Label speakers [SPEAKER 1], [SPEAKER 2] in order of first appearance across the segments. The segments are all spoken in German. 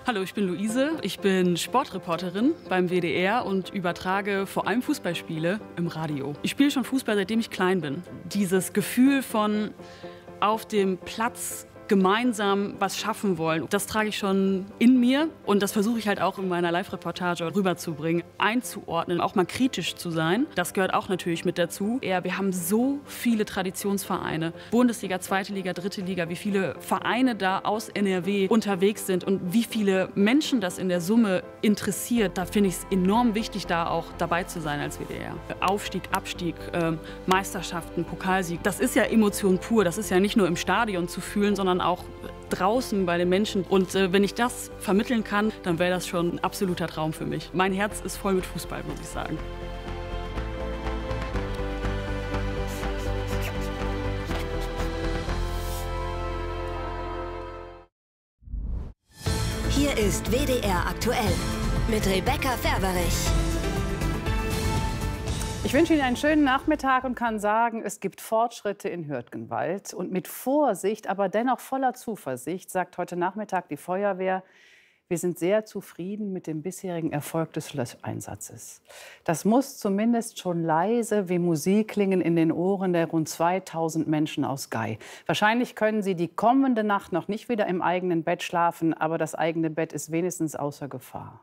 [SPEAKER 1] Hallo, ich bin Luise. Ich bin Sportreporterin beim WDR und übertrage vor allem Fußballspiele im Radio. Ich spiele schon Fußball, seitdem ich klein bin. Dieses Gefühl von auf dem Platz gemeinsam was schaffen wollen, das trage ich schon in mir und das versuche ich halt auch in meiner Live-Reportage rüberzubringen, einzuordnen, auch mal kritisch zu sein. Das gehört auch natürlich mit dazu. Wir haben so viele Traditionsvereine, Bundesliga, Zweite Liga, Dritte Liga, wie viele Vereine da aus NRW unterwegs sind und wie viele Menschen das in der Summe interessiert. Da finde ich es enorm wichtig, da auch dabei zu sein als WDR. Aufstieg, Abstieg, Meisterschaften, Pokalsieg, das ist ja Emotion pur. Das ist ja nicht nur im Stadion zu fühlen, sondern auch draußen bei den Menschen. Und wenn ich das vermitteln kann, dann wäre das schon ein absoluter Traum für mich. Mein Herz ist voll mit Fußball, muss ich sagen.
[SPEAKER 2] Hier ist WDR aktuell mit Rebecca Ferberich.
[SPEAKER 3] Ich wünsche Ihnen einen schönen Nachmittag und kann sagen, es gibt Fortschritte in Hürtgenwald. Und mit Vorsicht, aber dennoch voller Zuversicht, sagt heute Nachmittag die Feuerwehr, wir sind sehr zufrieden mit dem bisherigen Erfolg des Löscheinsatzes. Das muss zumindest schon leise wie Musik klingen in den Ohren der rund 2000 Menschen aus Gau. Wahrscheinlich können sie die kommende Nacht noch nicht wieder im eigenen Bett schlafen, aber das eigene Bett ist wenigstens außer Gefahr.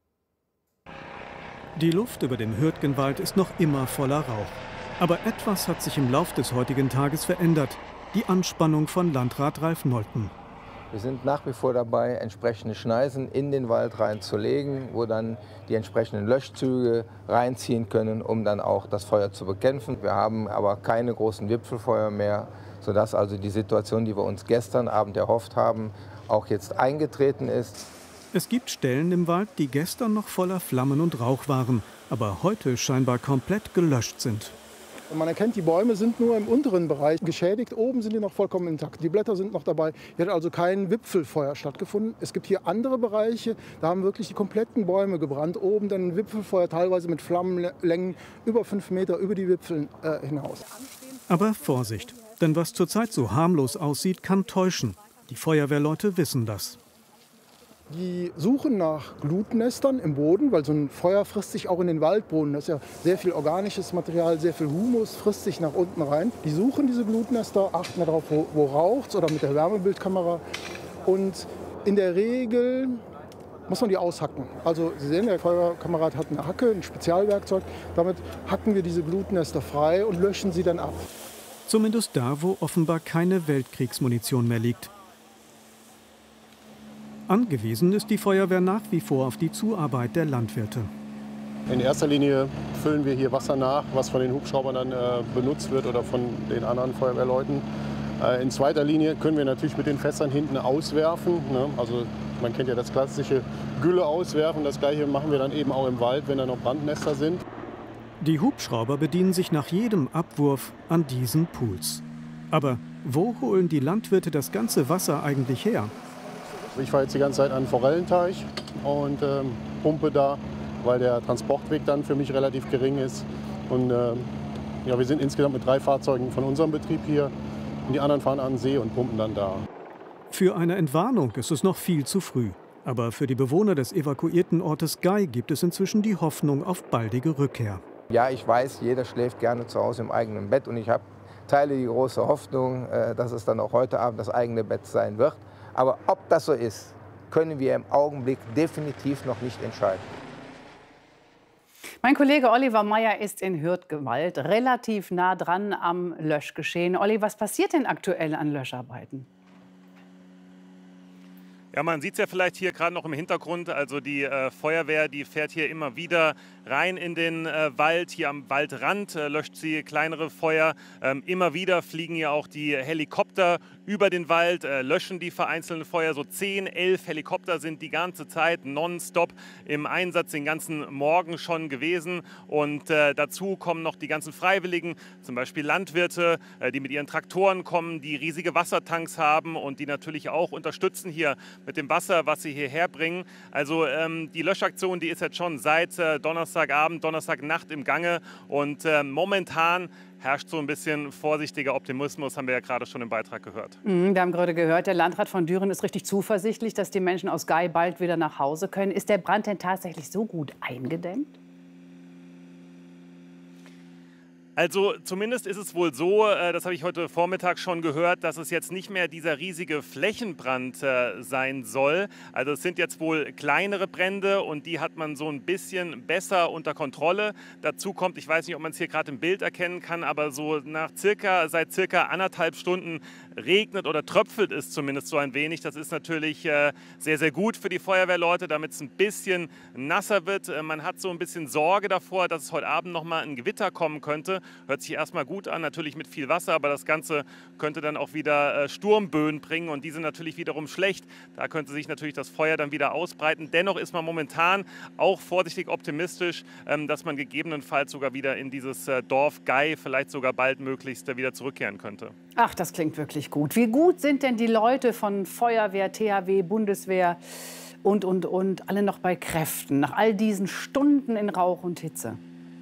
[SPEAKER 4] Die Luft über dem Hürtgenwald ist noch immer voller Rauch. Aber etwas hat sich im Lauf des heutigen Tages verändert. Die Anspannung von Landrat Ralf Nolten.
[SPEAKER 5] Wir sind nach wie vor dabei, entsprechende Schneisen in den Wald reinzulegen, wo dann die entsprechenden Löschzüge reinziehen können, um dann auch das Feuer zu bekämpfen. Wir haben aber keine großen Wipfelfeuer mehr, sodass also die Situation, die wir uns gestern Abend erhofft haben, auch jetzt eingetreten ist.
[SPEAKER 4] Es gibt Stellen im Wald, die gestern noch voller Flammen und Rauch waren, aber heute scheinbar komplett gelöscht sind.
[SPEAKER 6] Man erkennt, die Bäume sind nur im unteren Bereich geschädigt. Oben sind die noch vollkommen intakt. Die Blätter sind noch dabei. Hier hat also kein Wipfelfeuer stattgefunden. Es gibt hier andere Bereiche, da haben wirklich die kompletten Bäume gebrannt. Oben dann ein Wipfelfeuer, teilweise mit Flammenlängen über 5 Meter über die Wipfel hinaus.
[SPEAKER 4] Aber Vorsicht, denn was zurzeit so harmlos aussieht, kann täuschen. Die Feuerwehrleute wissen das.
[SPEAKER 6] Die suchen nach Glutnestern im Boden, weil so ein Feuer frisst sich auch in den Waldboden. Das ist ja sehr viel organisches Material, sehr viel Humus, frisst sich nach unten rein. Die suchen diese Glutnester, achten darauf, wo raucht oder mit der Wärmebildkamera. Und in der Regel muss man die aushacken. Also Sie sehen, der Feuerwehrkamerad hat eine Hacke, ein Spezialwerkzeug. Damit hacken wir diese Glutnester frei und löschen sie dann ab.
[SPEAKER 4] Zumindest da, wo offenbar keine Weltkriegsmunition mehr liegt. Angewiesen ist die Feuerwehr nach wie vor auf die Zuarbeit der Landwirte.
[SPEAKER 7] In erster Linie füllen wir hier Wasser nach, was von den Hubschraubern dann benutzt wird oder von den anderen Feuerwehrleuten. In zweiter Linie können wir natürlich mit den Fässern hinten auswerfen. Ne? Also man kennt ja das klassische Gülle auswerfen. Das gleiche machen wir dann eben auch im Wald, wenn da noch Brandnester sind.
[SPEAKER 4] Die Hubschrauber bedienen sich nach jedem Abwurf an diesen Pools. Aber wo holen die Landwirte das ganze Wasser eigentlich her?
[SPEAKER 7] Ich fahre jetzt die ganze Zeit an den Forellenteich und pumpe da, weil der Transportweg dann für mich relativ gering ist. Und ja, wir sind insgesamt mit 3 Fahrzeugen von unserem Betrieb hier. Und die anderen fahren an den See und pumpen dann da.
[SPEAKER 4] Für eine Entwarnung ist es noch viel zu früh. Aber für die Bewohner des evakuierten Ortes Gau gibt es inzwischen die Hoffnung auf baldige Rückkehr.
[SPEAKER 5] Ja, ich weiß, jeder schläft gerne zu Hause im eigenen Bett. Und ich teile die große Hoffnung, dass es dann auch heute Abend das eigene Bett sein wird. Aber ob das so ist, können wir im Augenblick definitiv noch nicht entscheiden.
[SPEAKER 3] Mein Kollege Oliver Meyer ist in Hürtgenwald, relativ nah dran am Löschgeschehen. Olli, was passiert denn aktuell an Löscharbeiten?
[SPEAKER 8] Ja, man sieht es ja vielleicht hier gerade noch im Hintergrund. Also die Feuerwehr, die fährt hier immer wieder rein in den Wald. Hier am Waldrand löscht sie kleinere Feuer. Immer wieder fliegen ja auch die Helikopter über den Wald, löschen die vereinzelten Feuer. So 10, 11 Helikopter sind die ganze Zeit nonstop im Einsatz, den ganzen Morgen schon gewesen. Und dazu kommen noch die ganzen Freiwilligen, zum Beispiel Landwirte, die mit ihren Traktoren kommen, die riesige Wassertanks haben und die natürlich auch unterstützen hier mit dem Wasser, was sie hierher bringen. Also die Löschaktion, die ist jetzt schon seit Donnerstag Donnerstagabend, Donnerstagnacht im Gange und momentan herrscht so ein bisschen vorsichtiger Optimismus, haben wir ja gerade schon im Beitrag gehört.
[SPEAKER 3] Wir haben gerade gehört, der Landrat von Düren ist richtig zuversichtlich, dass die Menschen aus Gei bald wieder nach Hause können. Ist der Brand denn tatsächlich so gut eingedämmt?
[SPEAKER 8] Also zumindest ist es wohl so, das habe ich heute Vormittag schon gehört, dass es jetzt nicht mehr dieser riesige Flächenbrand sein soll. Also es sind jetzt wohl kleinere Brände und die hat man so ein bisschen besser unter Kontrolle. Dazu kommt, ich weiß nicht, ob man es hier gerade im Bild erkennen kann, aber so seit circa 1,5 Stunden regnet oder tröpfelt es zumindest so ein wenig. Das ist natürlich sehr, sehr gut für die Feuerwehrleute, damit es ein bisschen nasser wird. Man hat so ein bisschen Sorge davor, dass es heute Abend noch mal ein Gewitter kommen könnte. Hört sich erstmal gut an, natürlich mit viel Wasser, aber das Ganze könnte dann auch wieder Sturmböen bringen und die sind natürlich wiederum schlecht. Da könnte sich natürlich das Feuer dann wieder ausbreiten. Dennoch ist man momentan auch vorsichtig optimistisch, dass man gegebenenfalls sogar wieder in dieses Dorf Gei vielleicht sogar baldmöglichst wieder zurückkehren könnte.
[SPEAKER 3] Ach, das klingt wirklich gut. Wie gut sind denn die Leute von Feuerwehr, THW, Bundeswehr und, alle noch bei Kräften, nach all diesen Stunden in Rauch und Hitze?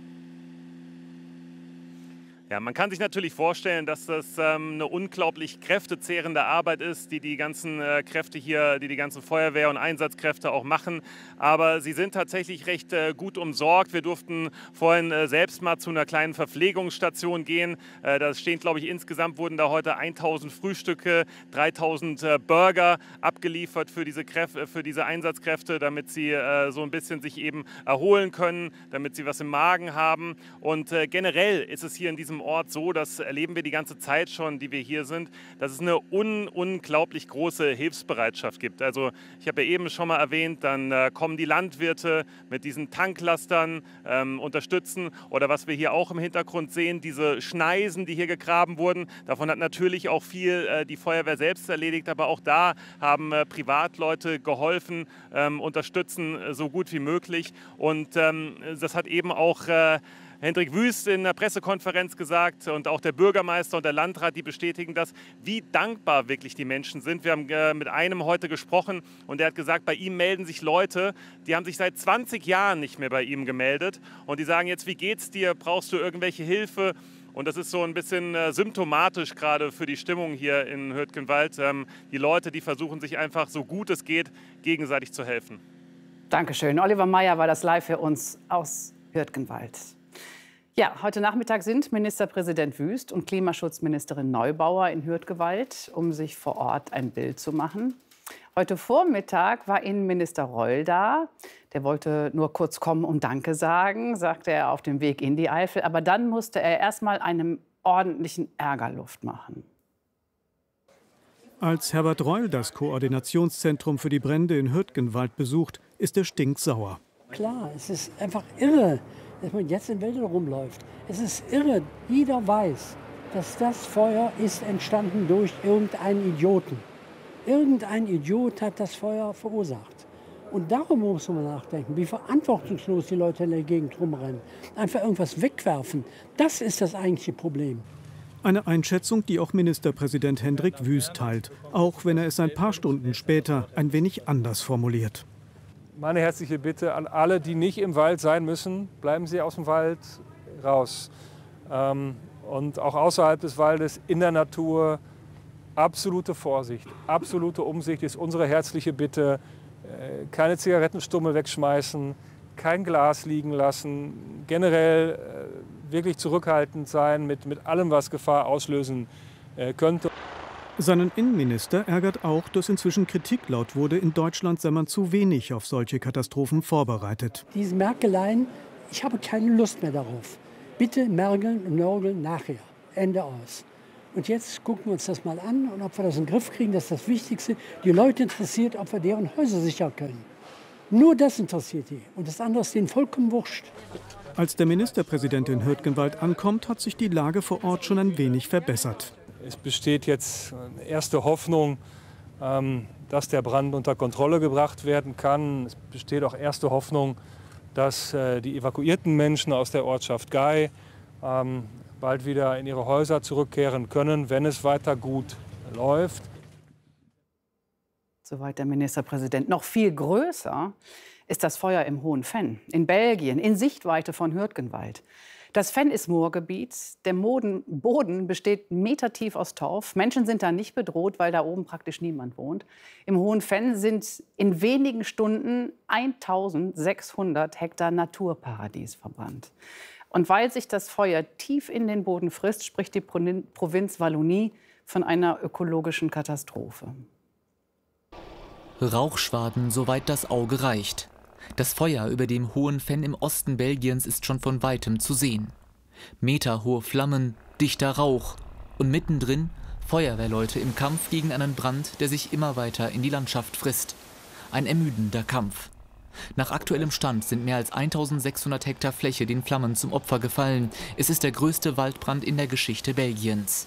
[SPEAKER 8] Ja, man kann sich natürlich vorstellen, dass das eine unglaublich kräftezehrende Arbeit ist, die ganzen Kräfte hier, die ganzen Feuerwehr- und Einsatzkräfte auch machen. Aber sie sind tatsächlich recht gut umsorgt. Wir durften vorhin selbst mal zu einer kleinen Verpflegungsstation gehen. Da stehen, glaube ich, insgesamt wurden da heute 1000 Frühstücke, 3000 Burger abgeliefert für diese Einsatzkräfte, damit sie so ein bisschen sich eben erholen können, damit sie was im Magen haben. Und generell ist es hier in diesem Ort so, das erleben wir die ganze Zeit schon, die wir hier sind, dass es eine unglaublich große Hilfsbereitschaft gibt. Also ich habe ja eben schon mal erwähnt, dann kommen die Landwirte mit diesen Tanklastern unterstützen oder was wir hier auch im Hintergrund sehen, diese Schneisen, die hier gegraben wurden. Davon hat natürlich auch viel die Feuerwehr selbst erledigt, aber auch da haben Privatleute geholfen, unterstützen so gut wie möglich und das hat eben auch Hendrik Wüst in der Pressekonferenz gesagt und auch der Bürgermeister und der Landrat, die bestätigen das, wie dankbar wirklich die Menschen sind. Wir haben mit einem heute gesprochen und der hat gesagt, bei ihm melden sich Leute, die haben sich seit 20 Jahren nicht mehr bei ihm gemeldet und die sagen jetzt, wie geht's dir, brauchst du irgendwelche Hilfe? Und das ist so ein bisschen symptomatisch gerade für die Stimmung hier in Hürtgenwald. Die Leute, die versuchen sich einfach so gut es geht, gegenseitig zu helfen.
[SPEAKER 3] Dankeschön. Oliver Meyer war das live für uns aus Hürtgenwald. Ja, heute Nachmittag sind Ministerpräsident Wüst und Klimaschutzministerin Neubauer in Hürtgenwald, um sich vor Ort ein Bild zu machen. Heute Vormittag war Innenminister Reul da. Der wollte nur kurz kommen und Danke sagen, sagte er auf dem Weg in die Eifel. Aber dann musste er erst mal einem ordentlichen Ärger Luft machen.
[SPEAKER 4] Als Herbert Reul das Koordinationszentrum für die Brände in Hürtgenwald besucht, ist er stinksauer.
[SPEAKER 9] Klar, es ist einfach irre, dass man jetzt in Wäldern rumläuft. Es ist irre. Jeder weiß, dass das Feuer ist entstanden durch irgendeinen Idioten. Irgendein Idiot hat das Feuer verursacht. Und darum muss man nachdenken, wie verantwortungslos die Leute in der Gegend rumrennen. Einfach irgendwas wegwerfen. Das ist das eigentliche Problem.
[SPEAKER 4] Eine Einschätzung, die auch Ministerpräsident Hendrik Wüst teilt, auch wenn er es ein paar Stunden später ein wenig anders formuliert.
[SPEAKER 10] Meine herzliche Bitte an alle, die nicht im Wald sein müssen, bleiben Sie aus dem Wald raus. Und auch außerhalb des Waldes, in der Natur, absolute Vorsicht, absolute Umsicht ist unsere herzliche Bitte. Keine Zigarettenstummel wegschmeißen, kein Glas liegen lassen, generell wirklich zurückhaltend sein mit allem, was Gefahr auslösen könnte.
[SPEAKER 4] Seinen Innenminister ärgert auch, dass inzwischen Kritik laut wurde, in Deutschland sei man zu wenig auf solche Katastrophen vorbereitet.
[SPEAKER 9] Diese Merkeleien, ich habe keine Lust mehr darauf. Bitte mergeln und nörgeln nachher. Ende aus. Und jetzt gucken wir uns das mal an und ob wir das in den Griff kriegen, das ist das Wichtigste. Die Leute interessiert, ob wir deren Häuser sichern können. Nur das interessiert die. Und das andere ist denen vollkommen wurscht.
[SPEAKER 4] Als der Ministerpräsident in Hürtgenwald ankommt, hat sich die Lage vor Ort schon ein wenig verbessert.
[SPEAKER 10] Es besteht jetzt erste Hoffnung, dass der Brand unter Kontrolle gebracht werden kann. Es besteht auch erste Hoffnung, dass die evakuierten Menschen aus der Ortschaft Gei bald wieder in ihre Häuser zurückkehren können, wenn es weiter gut läuft.
[SPEAKER 3] Soweit der Ministerpräsident. Noch viel größer ist das Feuer im Hohen Venn, in Belgien, in Sichtweite von Hürtgenwald. Das Venn ist Moorgebiet. Der Boden besteht metertief aus Torf. Menschen sind da nicht bedroht, weil da oben praktisch niemand wohnt. Im Hohen Venn sind in wenigen Stunden 1600 Hektar Naturparadies verbrannt. Und weil sich das Feuer tief in den Boden frisst, spricht die Provinz Wallonie von einer ökologischen Katastrophe.
[SPEAKER 11] Rauchschwaden, soweit das Auge reicht. Das Feuer über dem Hohen Venn im Osten Belgiens ist schon von weitem zu sehen. Meterhohe Flammen, dichter Rauch und mittendrin Feuerwehrleute im Kampf gegen einen Brand, der sich immer weiter in die Landschaft frisst. Ein ermüdender Kampf. Nach aktuellem Stand sind mehr als 1600 Hektar Fläche den Flammen zum Opfer gefallen. Es ist der größte Waldbrand in der Geschichte Belgiens.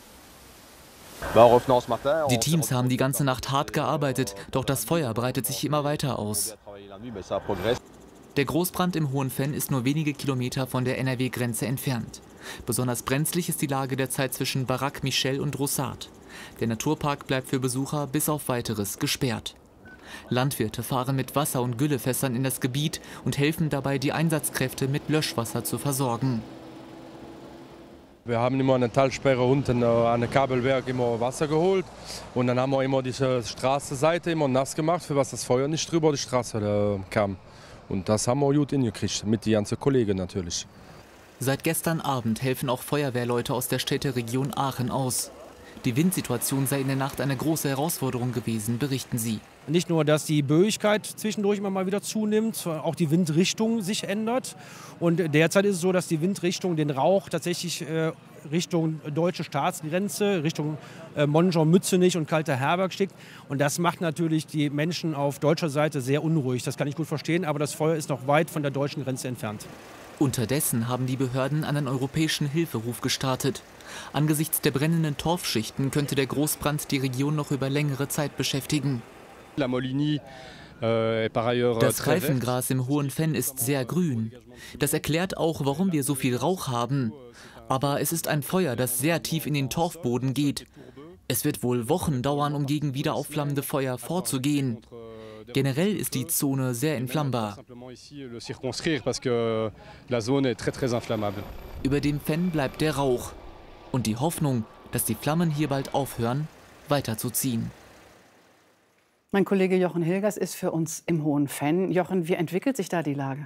[SPEAKER 11] Die Teams haben die ganze Nacht hart gearbeitet, doch das Feuer breitet sich immer weiter aus. Der Großbrand im Hohen Venn ist nur wenige Kilometer von der NRW-Grenze entfernt. Besonders brenzlig ist die Lage derzeit zwischen Baraque Michel und Roussat. Der Naturpark bleibt für Besucher bis auf Weiteres gesperrt. Landwirte fahren mit Wasser- und Güllefässern in das Gebiet und helfen dabei, die Einsatzkräfte mit Löschwasser zu versorgen.
[SPEAKER 12] Wir haben immer eine Talsperre unten an dem Kabelwerk immer Wasser geholt und dann haben wir immer diese Straßenseite immer nass gemacht, für was das Feuer nicht drüber die Straße kam. Und das haben wir gut hingekriegt, mit den ganzen Kollegen natürlich.
[SPEAKER 11] Seit gestern Abend helfen auch Feuerwehrleute aus der Städteregion Aachen aus. Die Windsituation sei in der Nacht eine große Herausforderung gewesen, berichten sie.
[SPEAKER 13] Nicht nur, dass die Böigkeit zwischendurch immer mal wieder zunimmt, auch die Windrichtung sich ändert. Und derzeit ist es so, dass die Windrichtung den Rauch tatsächlich Richtung deutsche Staatsgrenze, Richtung Monschau-Mützenich und Kalter-Herberg schickt. Und das macht natürlich die Menschen auf deutscher Seite sehr unruhig. Das kann ich gut verstehen, aber das Feuer ist noch weit von der deutschen Grenze entfernt.
[SPEAKER 11] Unterdessen haben die Behörden einen europäischen Hilferuf gestartet. Angesichts der brennenden Torfschichten könnte der Großbrand die Region noch über längere Zeit beschäftigen. Das Reifengras im Hohen Venn ist sehr grün. Das erklärt auch, warum wir so viel Rauch haben. Aber es ist ein Feuer, das sehr tief in den Torfboden geht. Es wird wohl Wochen dauern, um gegen wieder aufflammende Feuer vorzugehen. Generell ist die Zone sehr entflammbar. Über dem Venn bleibt der Rauch und die Hoffnung, dass die Flammen hier bald aufhören, weiterzuziehen.
[SPEAKER 3] Mein Kollege Jochen Hilgers ist für uns im Hohen Venn. Jochen, wie entwickelt sich da die Lage?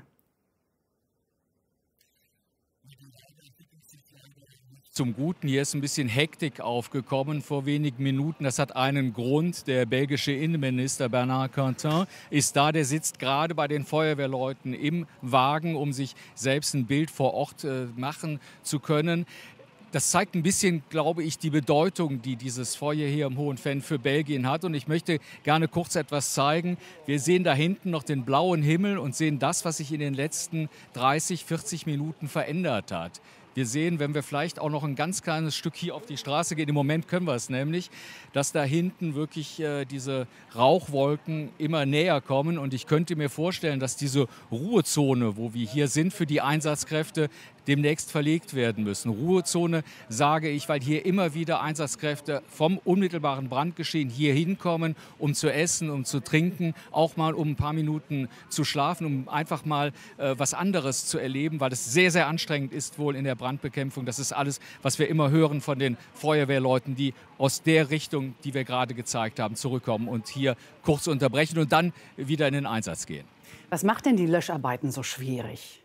[SPEAKER 14] Zum Guten, hier ist ein bisschen Hektik aufgekommen vor wenigen Minuten. Das hat einen Grund. Der belgische Innenminister Bernard Quentin ist da. Der sitzt gerade bei den Feuerwehrleuten im Wagen, um sich selbst ein Bild vor Ort machen zu können. Das zeigt ein bisschen, glaube ich, die Bedeutung, die dieses Feuer hier im Hohen Venn für Belgien hat. Und ich möchte gerne kurz etwas zeigen. Wir sehen da hinten noch den blauen Himmel und sehen das, was sich in den letzten 30, 40 Minuten verändert hat. Wir sehen, wenn wir vielleicht auch noch ein ganz kleines Stück hier auf die Straße gehen, im Moment können wir es nämlich, dass da hinten wirklich diese Rauchwolken immer näher kommen. Und ich könnte mir vorstellen, dass diese Ruhezone, wo wir hier sind für die Einsatzkräfte, demnächst verlegt werden müssen. Ruhezone sage ich, weil hier immer wieder Einsatzkräfte vom unmittelbaren Brandgeschehen hier hinkommen, um zu essen, um zu trinken, auch mal um ein paar Minuten zu schlafen, um einfach mal was anderes zu erleben, weil es sehr, sehr anstrengend ist wohl in der Brandbekämpfung. Das ist alles, was wir immer hören von den Feuerwehrleuten, die aus der Richtung, die wir gerade gezeigt haben, zurückkommen und hier kurz unterbrechen und dann wieder in den Einsatz gehen.
[SPEAKER 3] Was macht denn die Löscharbeiten so schwierig?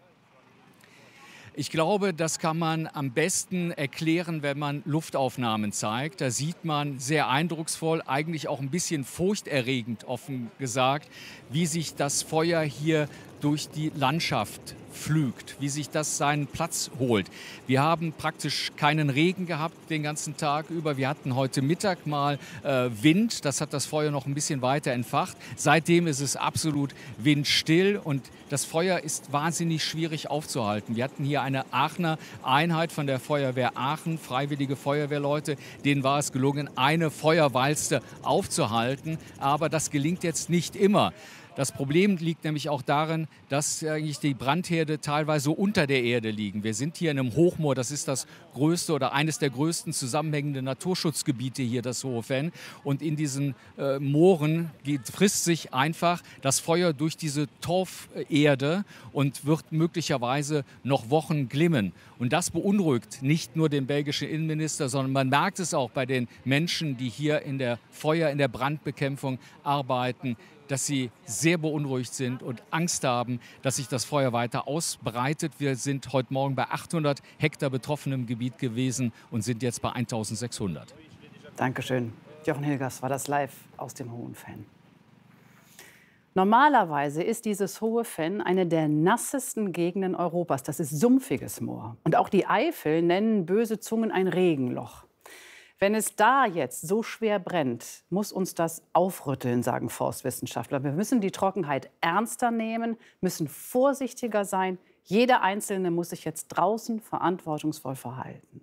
[SPEAKER 14] Ich glaube, das kann man am besten erklären, wenn man Luftaufnahmen zeigt. Da sieht man sehr eindrucksvoll, eigentlich auch ein bisschen furchterregend, offen gesagt, wie sich das Feuer hier durch die Landschaft pflügt, wie sich das seinen Platz holt. Wir haben praktisch keinen Regen gehabt den ganzen Tag über. Wir hatten heute Mittag mal Wind, das hat das Feuer noch ein bisschen weiter entfacht. Seitdem ist es absolut windstill und das Feuer ist wahnsinnig schwierig aufzuhalten. Wir hatten hier eine Aachener Einheit von der Feuerwehr Aachen, freiwillige Feuerwehrleute, denen war es gelungen, eine Feuerwalze aufzuhalten, aber das gelingt jetzt nicht immer. Das Problem liegt nämlich auch darin, dass eigentlich die Brandherde teilweise unter der Erde liegen. Wir sind hier in einem Hochmoor, das ist das größte oder eines der größten zusammenhängenden Naturschutzgebiete hier, das Hohe Venn. Und in diesen Mooren frisst sich einfach das Feuer durch diese Torferde und wird möglicherweise noch Wochen glimmen. Und das beunruhigt nicht nur den belgischen Innenminister, sondern man merkt es auch bei den Menschen, die hier in der Brandbekämpfung arbeiten, dass sie sehr beunruhigt sind und Angst haben, dass sich das Feuer weiter ausbreitet. Wir sind heute Morgen bei 800 Hektar betroffenem Gebiet gewesen und sind jetzt bei 1600.
[SPEAKER 3] Dankeschön. Jochen Hilgers war das live aus dem Hohen Venn. Normalerweise ist dieses Hohe Venn eine der nassesten Gegenden Europas. Das ist sumpfiges Moor. Und auch die Eifel nennen böse Zungen ein Regenloch. Wenn es da jetzt so schwer brennt, muss uns das aufrütteln, sagen Forstwissenschaftler. Wir müssen die Trockenheit ernster nehmen, müssen vorsichtiger sein. Jeder Einzelne muss sich jetzt draußen verantwortungsvoll verhalten.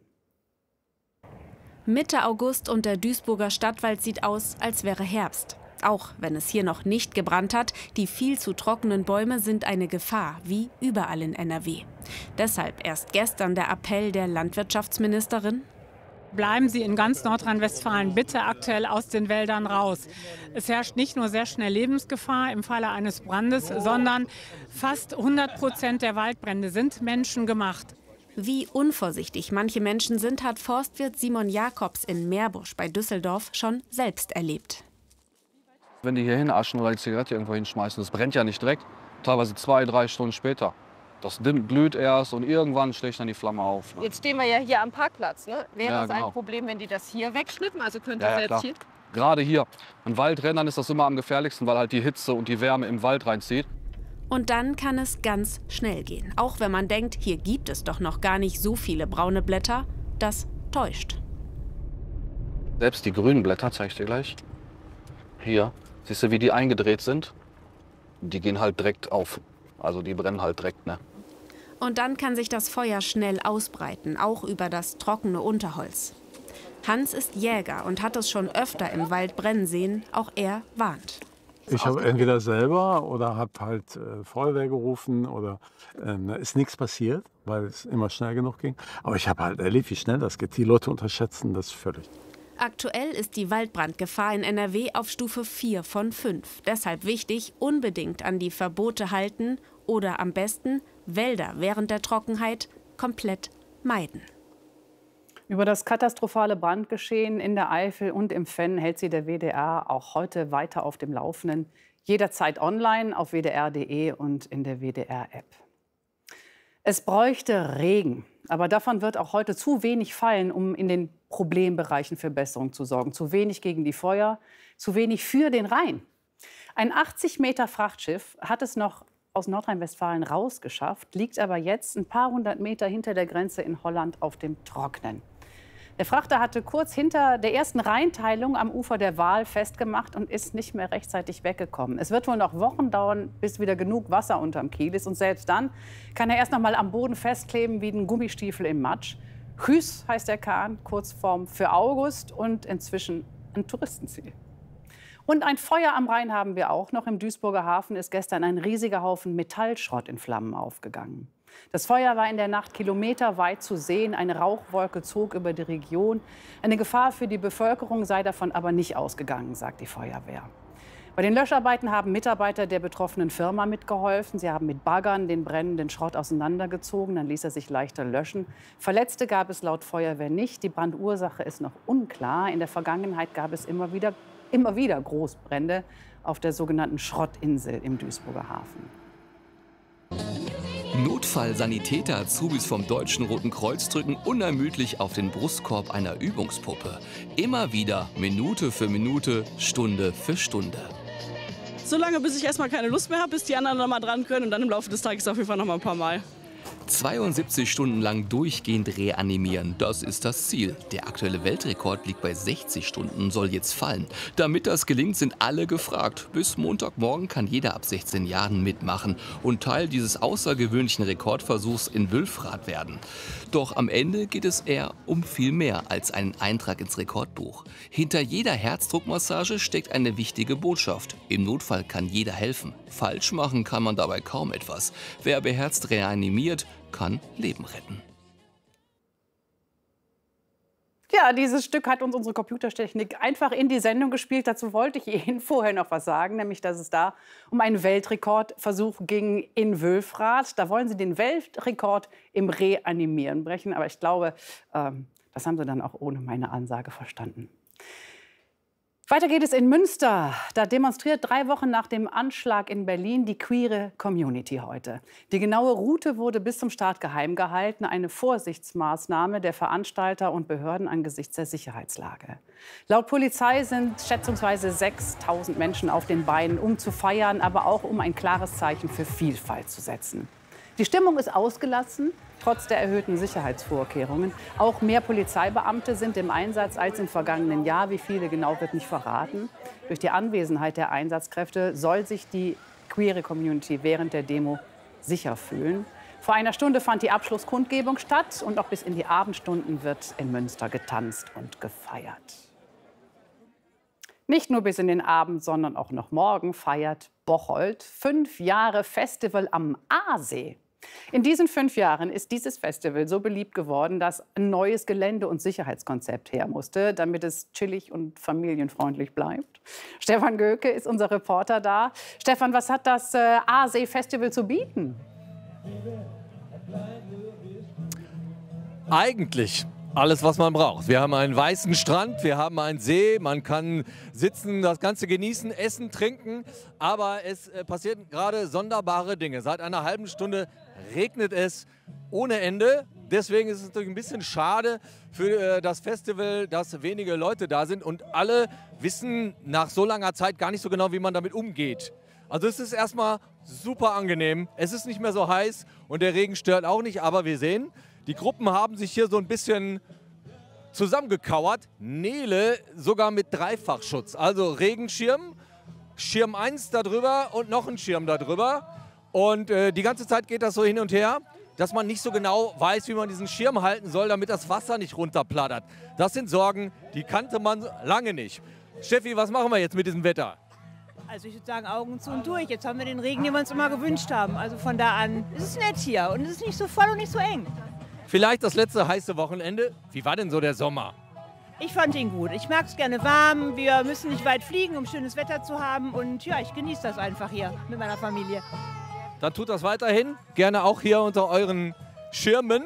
[SPEAKER 15] Mitte August und der Duisburger Stadtwald sieht aus, als wäre Herbst. Auch wenn es hier noch nicht gebrannt hat, die viel zu trockenen Bäume sind eine Gefahr, wie überall in NRW. Deshalb erst gestern der Appell der Landwirtschaftsministerin:
[SPEAKER 16] Bleiben Sie in ganz Nordrhein-Westfalen bitte aktuell aus den Wäldern raus. Es herrscht nicht nur sehr schnell Lebensgefahr im Falle eines Brandes, sondern fast 100% der Waldbrände sind menschengemacht.
[SPEAKER 15] Wie unvorsichtig manche Menschen sind, hat Forstwirt Simon Jakobs in Meerbusch bei Düsseldorf schon selbst erlebt.
[SPEAKER 17] Wenn die hier hinaschen oder die Zigarette irgendwo hinschmeißen, das brennt ja nicht direkt, teilweise 2, 3 Stunden später. Das glüht erst und irgendwann schlägt dann die Flamme auf.
[SPEAKER 18] Jetzt stehen wir ja hier am Parkplatz. Ne? Wäre
[SPEAKER 17] ja,
[SPEAKER 18] es
[SPEAKER 17] genau.
[SPEAKER 18] ein Problem, wenn die das hier wegschnippen? Also könnte
[SPEAKER 17] Ja,
[SPEAKER 18] selbst
[SPEAKER 17] klar.
[SPEAKER 18] hier...
[SPEAKER 17] Gerade hier. An Waldrändern ist das immer am gefährlichsten, weil halt die Hitze und die Wärme im Wald reinzieht.
[SPEAKER 15] Und dann kann es ganz schnell gehen. Auch wenn man denkt, hier gibt es doch noch gar nicht so viele braune Blätter, das täuscht.
[SPEAKER 17] Selbst die grünen Blätter, zeige ich dir gleich. Hier, siehst du, wie die eingedreht sind? Die gehen halt direkt auf. Also die brennen halt direkt, ne?
[SPEAKER 15] Und dann kann sich das Feuer schnell ausbreiten, auch über das trockene Unterholz. Hans ist Jäger und hat es schon öfter im Wald brennen sehen. Auch er warnt.
[SPEAKER 19] Ich habe entweder selber oder habe halt Feuerwehr gerufen oder ist nichts passiert, weil es immer schnell genug ging. Aber ich habe halt erlebt, wie schnell das geht. Die Leute unterschätzen das völlig.
[SPEAKER 15] Aktuell ist die Waldbrandgefahr in NRW auf Stufe 4 von 5. Deshalb wichtig, unbedingt an die Verbote halten oder am besten Wälder während der Trockenheit komplett meiden.
[SPEAKER 3] Über das katastrophale Brandgeschehen in der Eifel und im Venn hält Sie der WDR auch heute weiter auf dem Laufenden. Jederzeit online auf wdr.de und in der WDR-App. Es bräuchte Regen, aber davon wird auch heute zu wenig fallen, um in den Problembereichen für Besserung zu sorgen. Zu wenig gegen die Feuer, zu wenig für den Rhein. Ein 80 Meter Frachtschiff hat es noch aus Nordrhein-Westfalen rausgeschafft, liegt aber jetzt ein paar hundert Meter hinter der Grenze in Holland auf dem Trocknen. Der Frachter hatte kurz hinter der ersten Rheinteilung am Ufer der Waal festgemacht und ist nicht mehr rechtzeitig weggekommen. Es wird wohl noch Wochen dauern, bis wieder genug Wasser unterm Kiel ist. Und selbst dann kann er erst noch mal am Boden festkleben wie ein Gummistiefel im Matsch. Hüs heißt der Kahn, Kurzform für August und inzwischen ein Touristenziel. Und ein Feuer am Rhein haben wir auch noch. Im Duisburger Hafen ist gestern ein riesiger Haufen Metallschrott in Flammen aufgegangen. Das Feuer war in der Nacht kilometerweit zu sehen. Eine Rauchwolke zog über die Region. Eine Gefahr für die Bevölkerung sei davon aber nicht ausgegangen, sagt die Feuerwehr. Bei den Löscharbeiten haben Mitarbeiter der betroffenen Firma mitgeholfen. Sie haben mit Baggern den brennenden Schrott auseinandergezogen. Dann ließ er sich leichter löschen. Verletzte gab es laut Feuerwehr nicht. Die Brandursache ist noch unklar. In der Vergangenheit gab es immer wieder Großbrände auf der sogenannten Schrottinsel im Duisburger Hafen.
[SPEAKER 20] Notfallsanitäter Azubis vom Deutschen Roten Kreuz drücken unermüdlich auf den Brustkorb einer Übungspuppe. Immer wieder, Minute für Minute, Stunde für Stunde.
[SPEAKER 21] So lange, bis ich erstmal keine Lust mehr habe, bis die anderen noch mal dran können und dann im Laufe des Tages auf jeden Fall noch mal ein paar Mal.
[SPEAKER 20] 72 Stunden lang durchgehend reanimieren, das ist das Ziel. Der aktuelle Weltrekord liegt bei 60 Stunden, soll jetzt fallen. Damit das gelingt, sind alle gefragt. Bis Montagmorgen kann jeder ab 16 Jahren mitmachen und Teil dieses außergewöhnlichen Rekordversuchs in Wülfrath werden. Doch am Ende geht es eher um viel mehr als einen Eintrag ins Rekordbuch. Hinter jeder Herzdruckmassage steckt eine wichtige Botschaft. Im Notfall kann jeder helfen. Falsch machen kann man dabei kaum etwas. Wer beherzt reanimiert, kann Leben retten.
[SPEAKER 3] Ja, dieses Stück hat uns unsere Computertechnik einfach in die Sendung gespielt. Dazu wollte ich Ihnen vorher noch was sagen, nämlich dass es da um einen Weltrekordversuch ging in Wülfrath. Da wollen Sie den Weltrekord im Reanimieren brechen. Aber ich glaube, das haben Sie dann auch ohne meine Ansage verstanden. Weiter geht es in Münster. Da demonstriert 3 Wochen nach dem Anschlag in Berlin die queere Community heute. Die genaue Route wurde bis zum Start geheim gehalten. Eine Vorsichtsmaßnahme der Veranstalter und Behörden angesichts der Sicherheitslage. Laut Polizei sind schätzungsweise 6.000 Menschen auf den Beinen, um zu feiern, aber auch um ein klares Zeichen für Vielfalt zu setzen. Die Stimmung ist ausgelassen, trotz der erhöhten Sicherheitsvorkehrungen. Auch mehr Polizeibeamte sind im Einsatz als im vergangenen Jahr. Wie viele genau, wird nicht verraten. Durch die Anwesenheit der Einsatzkräfte soll sich die queere Community während der Demo sicher fühlen. Vor einer Stunde fand die Abschlusskundgebung statt und noch bis in die Abendstunden wird in Münster getanzt und gefeiert. Nicht nur bis in den Abend, sondern auch noch morgen feiert Bocholt 5 Jahre Festival am Aasee. In diesen 5 Jahren ist dieses Festival so beliebt geworden, dass ein neues Gelände- und Sicherheitskonzept her musste, damit es chillig und familienfreundlich bleibt. Stefan Göke ist unser Reporter da. Stefan, was hat das Aasee-Festival zu bieten?
[SPEAKER 21] Eigentlich alles, was man braucht. Wir haben einen weißen Strand, wir haben einen See, man kann sitzen, das Ganze genießen, essen, trinken. Aber es passieren gerade sonderbare Dinge. Seit einer halben Stunde regnet es ohne Ende. Deswegen ist es natürlich ein bisschen schade für das Festival, dass wenige Leute da sind. Und alle wissen nach so langer Zeit gar nicht so genau, wie man damit umgeht. Also es ist erstmal super angenehm. Es ist nicht mehr so heiß und der Regen stört auch nicht. Aber wir sehen, die Gruppen haben sich hier so ein bisschen zusammengekauert. Nele sogar mit Dreifachschutz. Also Regenschirm, Schirm 1 da drüber und noch ein Schirm da drüber. Und die ganze Zeit geht das so hin und her, dass man nicht so genau weiß, wie man diesen Schirm halten soll, damit das Wasser nicht runterplattert. Das sind Sorgen, die kannte man lange nicht. Steffi, was machen wir jetzt mit diesem Wetter?
[SPEAKER 22] Also ich würde sagen, Augen zu und durch. Jetzt haben wir den Regen, den wir uns immer gewünscht haben. Also von da an ist es nett hier und es ist nicht so voll und nicht so eng.
[SPEAKER 21] Vielleicht das letzte heiße Wochenende. Wie war denn so der Sommer?
[SPEAKER 22] Ich fand ihn gut. Ich mag es gerne warm. Wir müssen nicht weit fliegen, um schönes Wetter zu haben. Und ja, ich genieße das einfach hier mit meiner Familie.
[SPEAKER 21] Dann tut das weiterhin. Gerne auch hier unter euren Schirmen.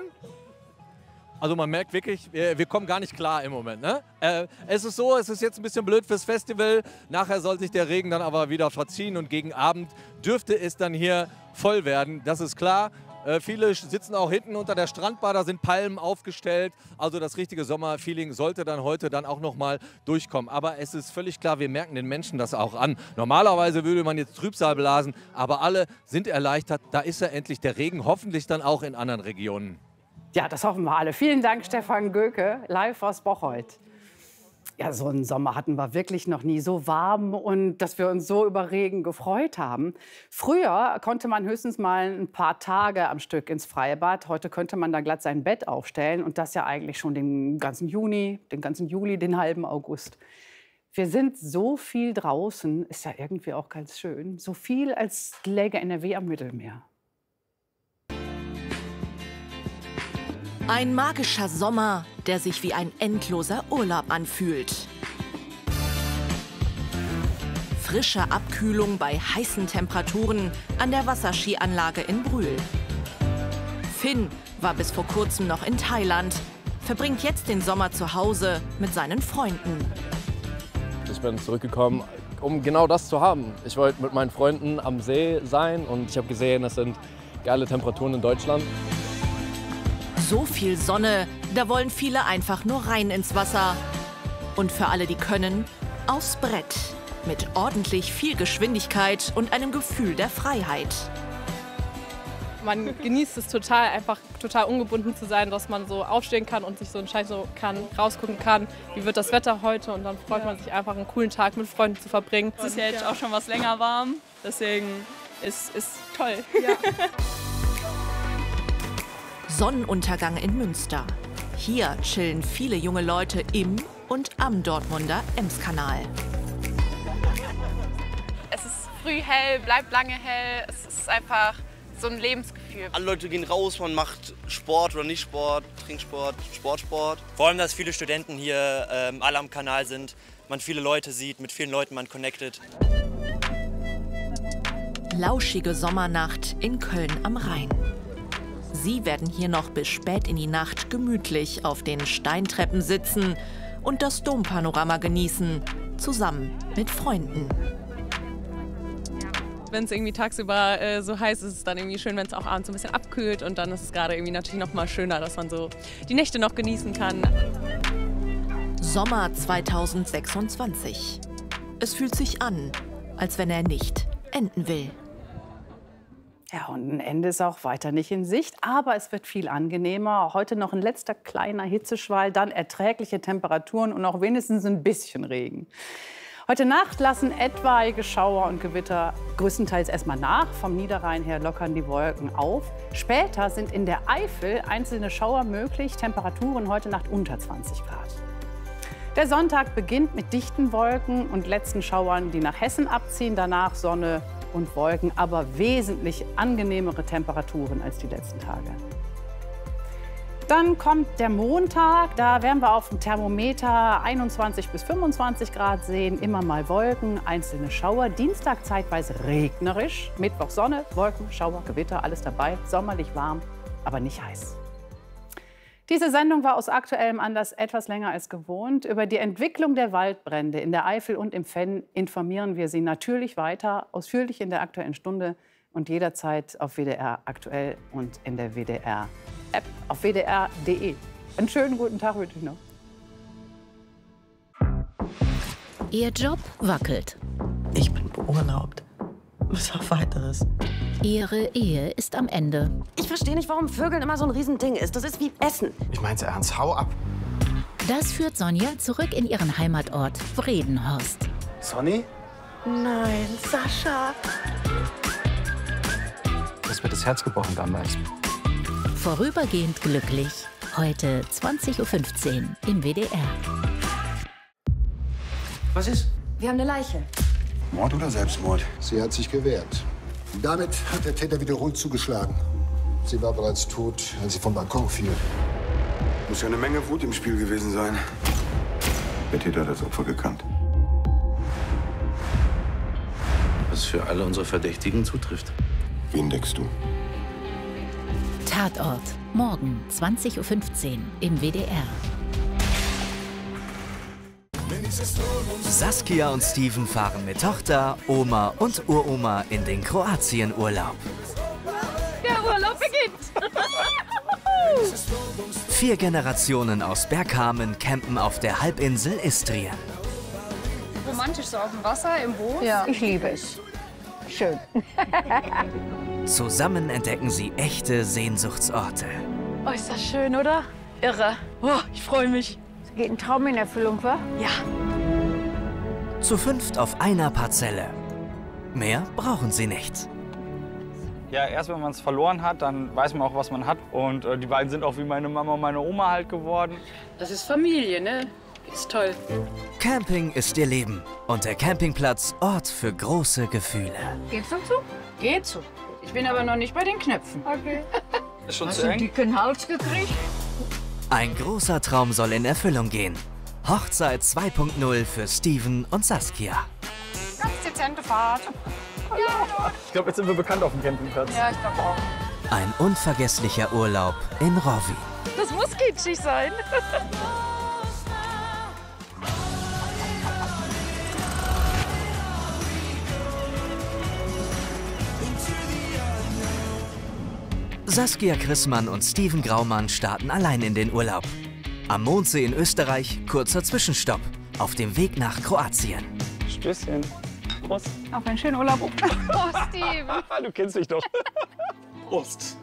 [SPEAKER 21] Also man merkt wirklich, wir kommen gar nicht klar im Moment. Ne? Es ist so, es ist jetzt ein bisschen blöd fürs Festival. Nachher soll sich der Regen dann aber wieder verziehen und gegen Abend dürfte es dann hier voll werden. Das ist klar. Viele sitzen auch hinten unter der Strandbar, da sind Palmen aufgestellt. Also das richtige Sommerfeeling sollte dann heute dann auch noch mal durchkommen. Aber es ist völlig klar, wir merken den Menschen das auch an. Normalerweise würde man jetzt Trübsal blasen, aber alle sind erleichtert. Da ist ja endlich der Regen, hoffentlich dann auch in anderen Regionen.
[SPEAKER 3] Ja, das hoffen wir alle. Vielen Dank, Stefan Göke, live aus Bocholt. Ja, so einen Sommer hatten wir wirklich noch nie, so warm und dass wir uns so über Regen gefreut haben. Früher konnte man höchstens mal ein paar Tage am Stück ins Freibad. Heute könnte man da glatt sein Bett aufstellen und das ja eigentlich schon den ganzen Juni, den ganzen Juli, den halben August. Wir sind so viel draußen, ist ja irgendwie auch ganz schön. So viel, als läge NRW am Mittelmeer.
[SPEAKER 2] Ein magischer Sommer, der sich wie ein endloser Urlaub anfühlt. Frische Abkühlung bei heißen Temperaturen an der Wasserskianlage in Brühl. Finn war bis vor kurzem noch in Thailand, verbringt jetzt den Sommer zu Hause mit seinen Freunden.
[SPEAKER 23] Ich bin zurückgekommen, um genau das zu haben. Ich wollte mit meinen Freunden am See sein und ich habe gesehen, es sind geile Temperaturen in Deutschland.
[SPEAKER 2] So viel Sonne, da wollen viele einfach nur rein ins Wasser. Und für alle, die können, aufs Brett. Mit ordentlich viel Geschwindigkeit und einem Gefühl der Freiheit.
[SPEAKER 1] Man genießt es total, einfach total ungebunden zu sein, dass man so aufstehen kann und sich so entscheiden kann, rausgucken kann, wie wird das Wetter heute, und dann freut man sich einfach, einen coolen Tag mit Freunden zu verbringen.
[SPEAKER 6] Es ist ja jetzt auch schon was länger warm, deswegen ist toll.
[SPEAKER 1] Ja.
[SPEAKER 2] Sonnenuntergang in Münster. Hier chillen viele junge Leute im und am Dortmunder Emskanal.
[SPEAKER 7] Es ist früh hell, bleibt lange hell. Es ist einfach so ein Lebensgefühl.
[SPEAKER 24] Alle Leute gehen raus, man macht Sport oder nicht Sport, Trinksport, Sportsport.
[SPEAKER 25] Vor allem, dass viele Studenten hier alle am Kanal sind, man viele Leute sieht, mit vielen Leuten man connectet.
[SPEAKER 2] Lauschige Sommernacht in Köln am Rhein. Sie werden hier noch bis spät in die Nacht gemütlich auf den Steintreppen sitzen und das Dompanorama genießen, zusammen mit Freunden.
[SPEAKER 6] Wenn es irgendwie tagsüber so heiß ist, ist es dann irgendwie schön, wenn es auch abends so ein bisschen abkühlt. Und dann ist es gerade irgendwie natürlich noch mal schöner, dass man so die Nächte noch genießen kann.
[SPEAKER 2] Sommer 2026. Es fühlt sich an, als wenn er nicht enden will.
[SPEAKER 3] Ja, und ein Ende ist auch weiter nicht in Sicht, aber es wird viel angenehmer. Heute noch ein letzter kleiner Hitzeschwall, dann erträgliche Temperaturen und auch wenigstens ein bisschen Regen. Heute Nacht lassen etwaige Schauer und Gewitter größtenteils erstmal nach. Vom Niederrhein her lockern die Wolken auf. Später sind in der Eifel einzelne Schauer möglich. Temperaturen heute Nacht unter 20 Grad. Der Sonntag beginnt mit dichten Wolken und letzten Schauern, die nach Hessen abziehen. Danach Sonne und Wolken, aber wesentlich angenehmere Temperaturen als die letzten Tage. Dann kommt der Montag, da werden wir auf dem Thermometer 21 bis 25 Grad sehen, immer mal Wolken, einzelne Schauer. Dienstag zeitweise regnerisch, Mittwoch Sonne, Wolken, Schauer, Gewitter, alles dabei, sommerlich warm, aber nicht heiß. Diese Sendung war aus aktuellem Anlass etwas länger als gewohnt. Über die Entwicklung der Waldbrände in der Eifel und im Venn informieren wir Sie natürlich weiter, ausführlich in der Aktuellen Stunde und jederzeit auf WDR aktuell und in der WDR-App auf wdr.de. Einen schönen guten Tag wünsche ich noch.
[SPEAKER 26] Ihr Job wackelt.
[SPEAKER 27] Ich bin beurlaubt. Was auf Weiteres.
[SPEAKER 26] Ihre Ehe ist am Ende.
[SPEAKER 28] Ich verstehe nicht, warum Vögeln immer so ein Riesending ist. Das ist wie Essen.
[SPEAKER 27] Ich meinte ernst, hau ab.
[SPEAKER 26] Das führt Sonja zurück in ihren Heimatort Vredenhorst.
[SPEAKER 27] Sonny?
[SPEAKER 28] Nein, Sascha.
[SPEAKER 27] Das wird das Herz gebrochen damals.
[SPEAKER 26] Vorübergehend glücklich. Heute 20:15 Uhr im WDR.
[SPEAKER 27] Was ist?
[SPEAKER 28] Wir haben eine Leiche.
[SPEAKER 29] Mord oder Selbstmord? Sie hat sich gewehrt. Damit hat der Täter wiederholt zugeschlagen. Sie war bereits tot, als sie vom Balkon fiel. Muss ja eine Menge Wut im Spiel gewesen sein. Der Täter hat das Opfer gekannt.
[SPEAKER 27] Was für alle unsere Verdächtigen zutrifft.
[SPEAKER 29] Wen deckst du?
[SPEAKER 26] Tatort. Morgen 20:15 Uhr im WDR.
[SPEAKER 30] Saskia und Steven fahren mit Tochter, Oma und Uroma in den Kroatienurlaub.
[SPEAKER 28] Der Urlaub beginnt.
[SPEAKER 30] 4 Generationen aus Bergkamen campen auf der Halbinsel Istrien.
[SPEAKER 28] Romantisch so auf dem Wasser, im Boot. Ja, ich liebe es. Schön.
[SPEAKER 30] Zusammen entdecken sie echte Sehnsuchtsorte.
[SPEAKER 28] Oh, ist das schön, oder? Irre. Oh, ich freue mich. Es geht ein Traum in Erfüllung, wa? Ja.
[SPEAKER 30] Zu 5 auf einer Parzelle. Mehr brauchen sie nicht.
[SPEAKER 31] Ja, erst wenn man es verloren hat, dann weiß man auch, was man hat. Und die beiden sind auch wie meine Mama und meine Oma halt geworden.
[SPEAKER 28] Das ist Familie, ne? Ist toll.
[SPEAKER 30] Camping ist ihr Leben und der Campingplatz Ort für große Gefühle.
[SPEAKER 28] Geht's noch zu? Geht so. Ich bin aber noch nicht bei den Knöpfen. Okay.
[SPEAKER 31] Ist schon
[SPEAKER 28] Hast
[SPEAKER 31] zu
[SPEAKER 28] du einen
[SPEAKER 31] eng?
[SPEAKER 28] dicken Hals gekriegt?
[SPEAKER 30] Ein großer Traum soll in Erfüllung gehen. Hochzeit 2.0 für Steven und Saskia.
[SPEAKER 28] Ganz dezente Fahrt. Ja,
[SPEAKER 31] Ich glaube, jetzt sind wir bekannt auf dem Campingplatz.
[SPEAKER 28] ja, ich glaube auch.
[SPEAKER 30] Ein unvergesslicher Urlaub in Rovi.
[SPEAKER 28] Das muss kitschig sein.
[SPEAKER 30] Saskia Chrismann und Steven Graumann starten allein in den Urlaub. Am Mondsee in Österreich kurzer Zwischenstopp auf dem Weg nach Kroatien.
[SPEAKER 31] Stößchen. Prost.
[SPEAKER 28] Auf einen schönen Urlaub. Oh, Steven.
[SPEAKER 31] Du kennst mich doch. Prost.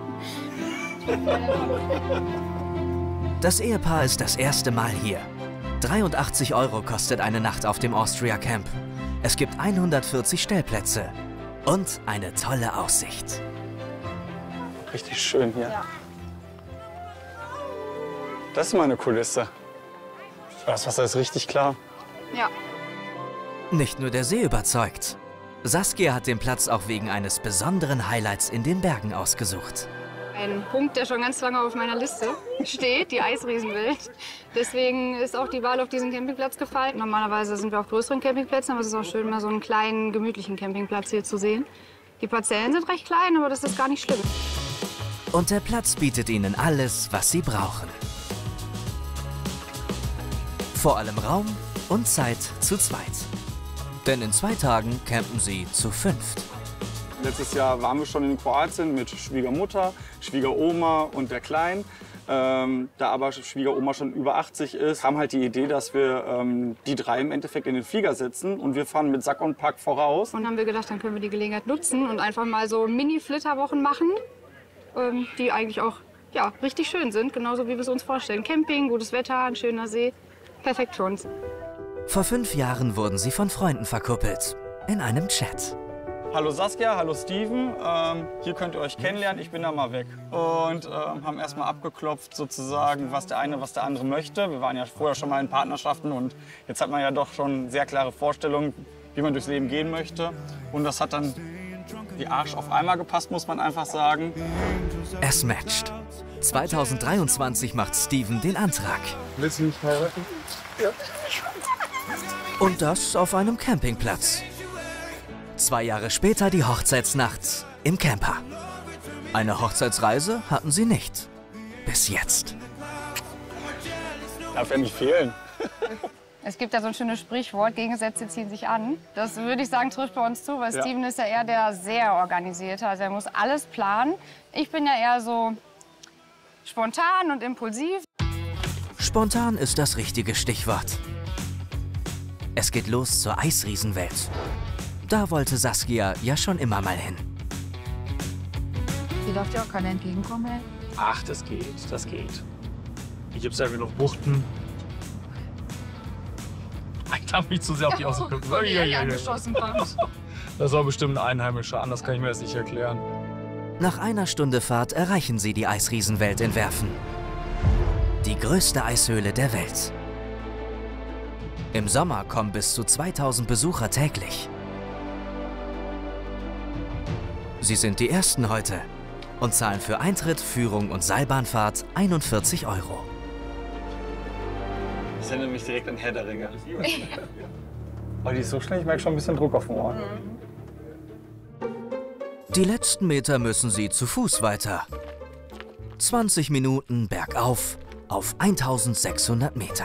[SPEAKER 30] Das Ehepaar ist das erste Mal hier. 83 € kostet eine Nacht auf dem Austria Camp. Es gibt 140 Stellplätze und eine tolle Aussicht.
[SPEAKER 31] Richtig schön hier. Ja. Das ist meine Kulisse. Das Wasser ist richtig klar.
[SPEAKER 28] Ja.
[SPEAKER 30] Nicht nur der See überzeugt. Saskia hat den Platz auch wegen eines besonderen Highlights in den Bergen ausgesucht.
[SPEAKER 28] Ein Punkt, der schon ganz lange auf meiner Liste steht, die Eisriesenwelt. Deswegen ist auch die Wahl auf diesen Campingplatz gefallen. Normalerweise sind wir auf größeren Campingplätzen, aber es ist auch schön, mal so einen kleinen, gemütlichen Campingplatz hier zu sehen. Die Parzellen sind recht klein, aber das ist gar nicht schlimm.
[SPEAKER 30] Und der Platz bietet ihnen alles, was sie brauchen. Vor allem Raum und Zeit zu zweit. Denn in 2 Tagen campen sie zu 5.
[SPEAKER 31] Letztes Jahr waren wir schon in Kroatien mit Schwiegermutter, Schwiegeroma und der Kleinen. Da aber Schwiegeroma schon über 80 ist, kam halt die Idee, dass wir die 3 im Endeffekt in den Flieger setzen und wir fahren mit Sack und Pack voraus.
[SPEAKER 28] Und dann haben wir gedacht, dann können wir die Gelegenheit nutzen und einfach mal so Mini-Flitterwochen machen, die eigentlich auch ja, richtig schön sind, genauso wie wir es uns vorstellen. Camping, gutes Wetter, ein schöner See, perfekt für uns.
[SPEAKER 30] Vor 5 Jahren wurden sie von Freunden verkuppelt, in einem Chat.
[SPEAKER 31] Hallo Saskia, hallo Steven, hier könnt ihr euch kennenlernen, ich bin da mal weg. Und haben erstmal abgeklopft sozusagen, was der eine, was der andere möchte. Wir waren ja vorher schon mal in Partnerschaften und jetzt hat man ja doch schon sehr klare Vorstellungen, wie man durchs Leben gehen möchte. Und das hat dann die Arsch auf einmal gepasst, muss man einfach sagen.
[SPEAKER 30] Es matcht. 2023 macht Steven den Antrag.
[SPEAKER 31] Willst du mich heiraten? Ja.
[SPEAKER 30] Und das auf einem Campingplatz. 2 Jahre später die Hochzeitsnacht im Camper. Eine Hochzeitsreise hatten sie nicht. Bis jetzt.
[SPEAKER 31] Darf ja nicht fehlen.
[SPEAKER 28] Es gibt ja so ein schönes Sprichwort, Gegensätze ziehen sich an. Das würde ich sagen, trifft bei uns zu, weil
[SPEAKER 31] Ja.
[SPEAKER 28] Steven ist ja eher der sehr Organisierte. Also er muss alles planen. Ich bin ja eher so spontan und impulsiv.
[SPEAKER 30] Spontan ist das richtige Stichwort. Es geht los zur Eisriesenwelt. Da wollte Saskia ja schon immer mal hin.
[SPEAKER 28] Die darf dir auch keiner entgegenkommen.
[SPEAKER 31] Ach, das geht, das geht. Ich habe selber noch Buchten. Ich darf nicht zu sehr auf die Außenwelt. Das war bestimmt ein Einheimischer, anders kann ich mir das nicht erklären.
[SPEAKER 30] Nach einer Stunde Fahrt erreichen sie die Eisriesenwelt in Werfen. Die größte Eishöhle der Welt. Im Sommer kommen bis zu 2000 Besucher täglich. Sie sind die Ersten heute und zahlen für Eintritt, Führung und Seilbahnfahrt 41 €.
[SPEAKER 31] Ich sende mich direkt an Herr der Ringe. Aber die ist so schnell, ich merke schon ein bisschen Druck auf dem Ohr.
[SPEAKER 30] Die letzten Meter müssen sie zu Fuß weiter. 20 Minuten bergauf auf 1600 Meter.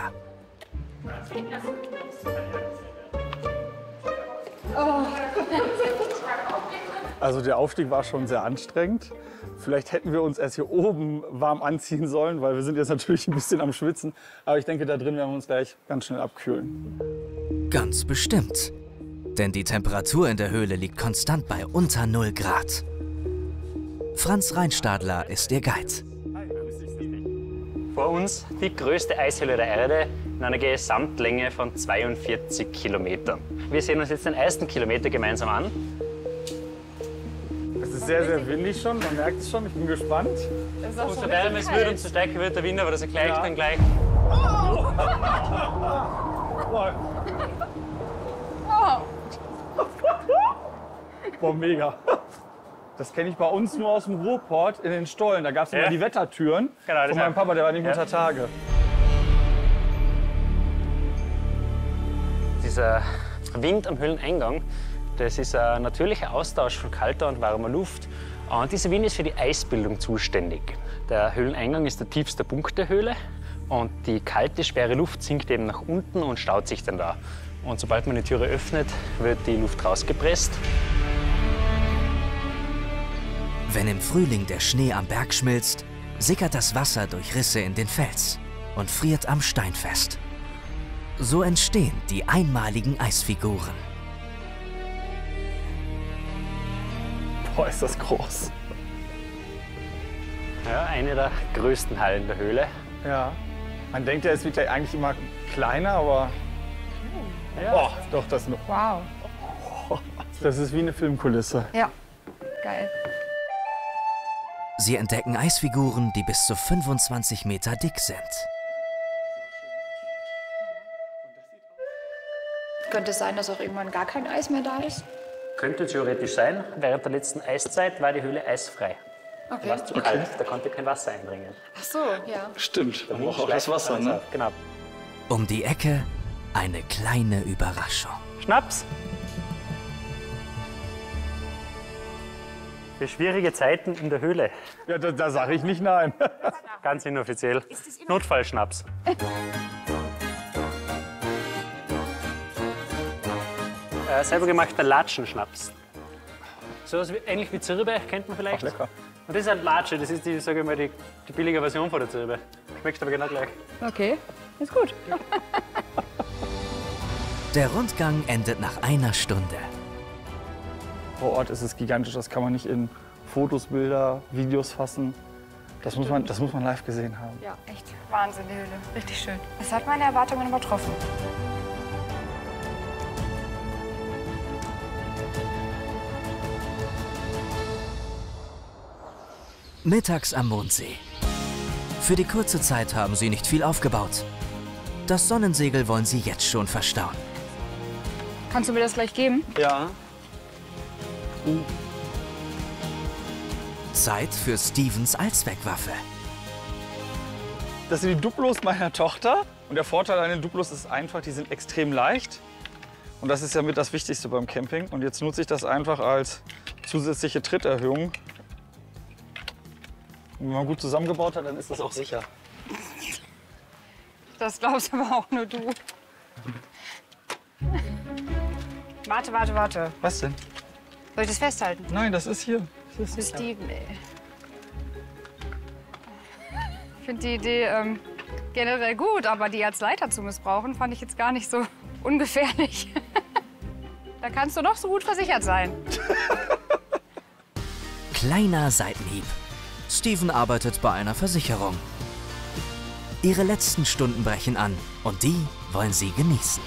[SPEAKER 31] Also der Aufstieg war schon sehr anstrengend. Vielleicht hätten wir uns erst hier oben warm anziehen sollen, weil wir sind jetzt natürlich ein bisschen am Schwitzen. Aber ich denke, da drin werden wir uns gleich ganz schnell abkühlen.
[SPEAKER 30] Ganz bestimmt. Denn die Temperatur in der Höhle liegt konstant bei unter 0 Grad. Franz Reinstadler ist ihr Guide.
[SPEAKER 4] Vor uns die größte Eishöhle der Erde in einer Gesamtlänge von 42 Kilometern. Wir sehen uns jetzt den ersten Kilometer gemeinsam an.
[SPEAKER 31] Es ist sehr, sehr windig schon, man merkt es schon, ich bin gespannt.
[SPEAKER 4] Umso wärmer es wird, umso stärker wird der Wind, aber das erkläre ich dann gleich.
[SPEAKER 31] Boah, mega. Das kenne ich bei uns nur aus dem Ruhrport in den Stollen. Da gab es immer die Wettertüren
[SPEAKER 4] Genau,
[SPEAKER 31] von meinem Papa, der war nicht unter Tage.
[SPEAKER 4] Dieser Wind am Höhleneingang, das ist ein natürlicher Austausch von kalter und warmer Luft. Und dieser Wind ist für die Eisbildung zuständig. Der Höhleneingang ist der tiefste Punkt der Höhle und die kalte, schwere Luft sinkt eben nach unten und staut sich dann da. Und sobald man die Türe öffnet, wird die Luft rausgepresst.
[SPEAKER 30] Wenn im Frühling der Schnee am Berg schmilzt, sickert das Wasser durch Risse in den Fels und friert am Stein fest. So entstehen die einmaligen Eisfiguren.
[SPEAKER 31] Boah, ist das groß.
[SPEAKER 4] Ja, eine der größten Hallen der Höhle.
[SPEAKER 31] Ja. Man denkt ja, es wird ja eigentlich immer kleiner, aber.
[SPEAKER 28] Ja.
[SPEAKER 31] Oh, doch, das ist
[SPEAKER 28] Wow.
[SPEAKER 31] Das ist wie eine Filmkulisse.
[SPEAKER 28] Ja, geil.
[SPEAKER 30] Sie entdecken Eisfiguren, die bis zu 25 Meter dick sind.
[SPEAKER 28] Könnte es sein, dass auch irgendwann gar kein Eis mehr da ist?
[SPEAKER 4] Könnte theoretisch sein. Während der letzten Eiszeit war die Höhle eisfrei.
[SPEAKER 28] Okay.
[SPEAKER 4] Da war es zu kalt, da konnte kein Wasser eindringen.
[SPEAKER 28] Ach so, ja.
[SPEAKER 31] Stimmt, da braucht auch das Wasser, ne?
[SPEAKER 4] Genau.
[SPEAKER 30] Um die Ecke eine kleine Überraschung.
[SPEAKER 4] Schnaps! Für schwierige Zeiten in der Höhle.
[SPEAKER 31] Ja, da sage ich nicht nein.
[SPEAKER 4] Ganz inoffiziell. Notfallschnaps. Selber gemachter Latschenschnaps. So was ähnlich wie Zirbe, kennt man vielleicht.
[SPEAKER 31] Ach, lecker.
[SPEAKER 4] Und das ist halt Latsche, das ist die, sage ich mal, die billige Version von der Zirbe. Schmeckt aber genau gleich.
[SPEAKER 28] Okay, ist gut.
[SPEAKER 30] Der Rundgang endet nach einer Stunde.
[SPEAKER 31] Vor Ort ist es gigantisch, das kann man nicht in Fotos, Bilder, Videos fassen. Das muss man live gesehen haben.
[SPEAKER 28] Ja, echt Wahnsinn, die Höhle. Richtig schön. Es hat meine Erwartungen übertroffen.
[SPEAKER 30] Mittags am Mondsee. Für die kurze Zeit haben sie nicht viel aufgebaut. Das Sonnensegel wollen sie jetzt schon verstauen.
[SPEAKER 28] Kannst du mir das gleich geben?
[SPEAKER 31] Ja.
[SPEAKER 30] Zeit für Stevens Allzweckwaffe.
[SPEAKER 31] Das sind die Duplos meiner Tochter. Und der Vorteil an den Duplos ist einfach, die sind extrem leicht. Und das ist ja mit das Wichtigste beim Camping. Und jetzt nutze ich das einfach als zusätzliche Tritterhöhung. Und wenn man gut zusammengebaut hat, dann ist das auch sicher.
[SPEAKER 28] Das glaubst aber auch nur du. Warte, warte, warte.
[SPEAKER 31] Was denn?
[SPEAKER 28] Soll ich das festhalten?
[SPEAKER 31] Nein, das ist hier. Das ist
[SPEAKER 28] Steven, ey. Ich finde die Idee generell gut, aber die als Leiter zu missbrauchen, fand ich jetzt gar nicht so ungefährlich. Da kannst du doch so gut versichert sein.
[SPEAKER 30] Kleiner Seitenhieb. Steven arbeitet bei einer Versicherung. Ihre letzten Stunden brechen an und die wollen sie genießen.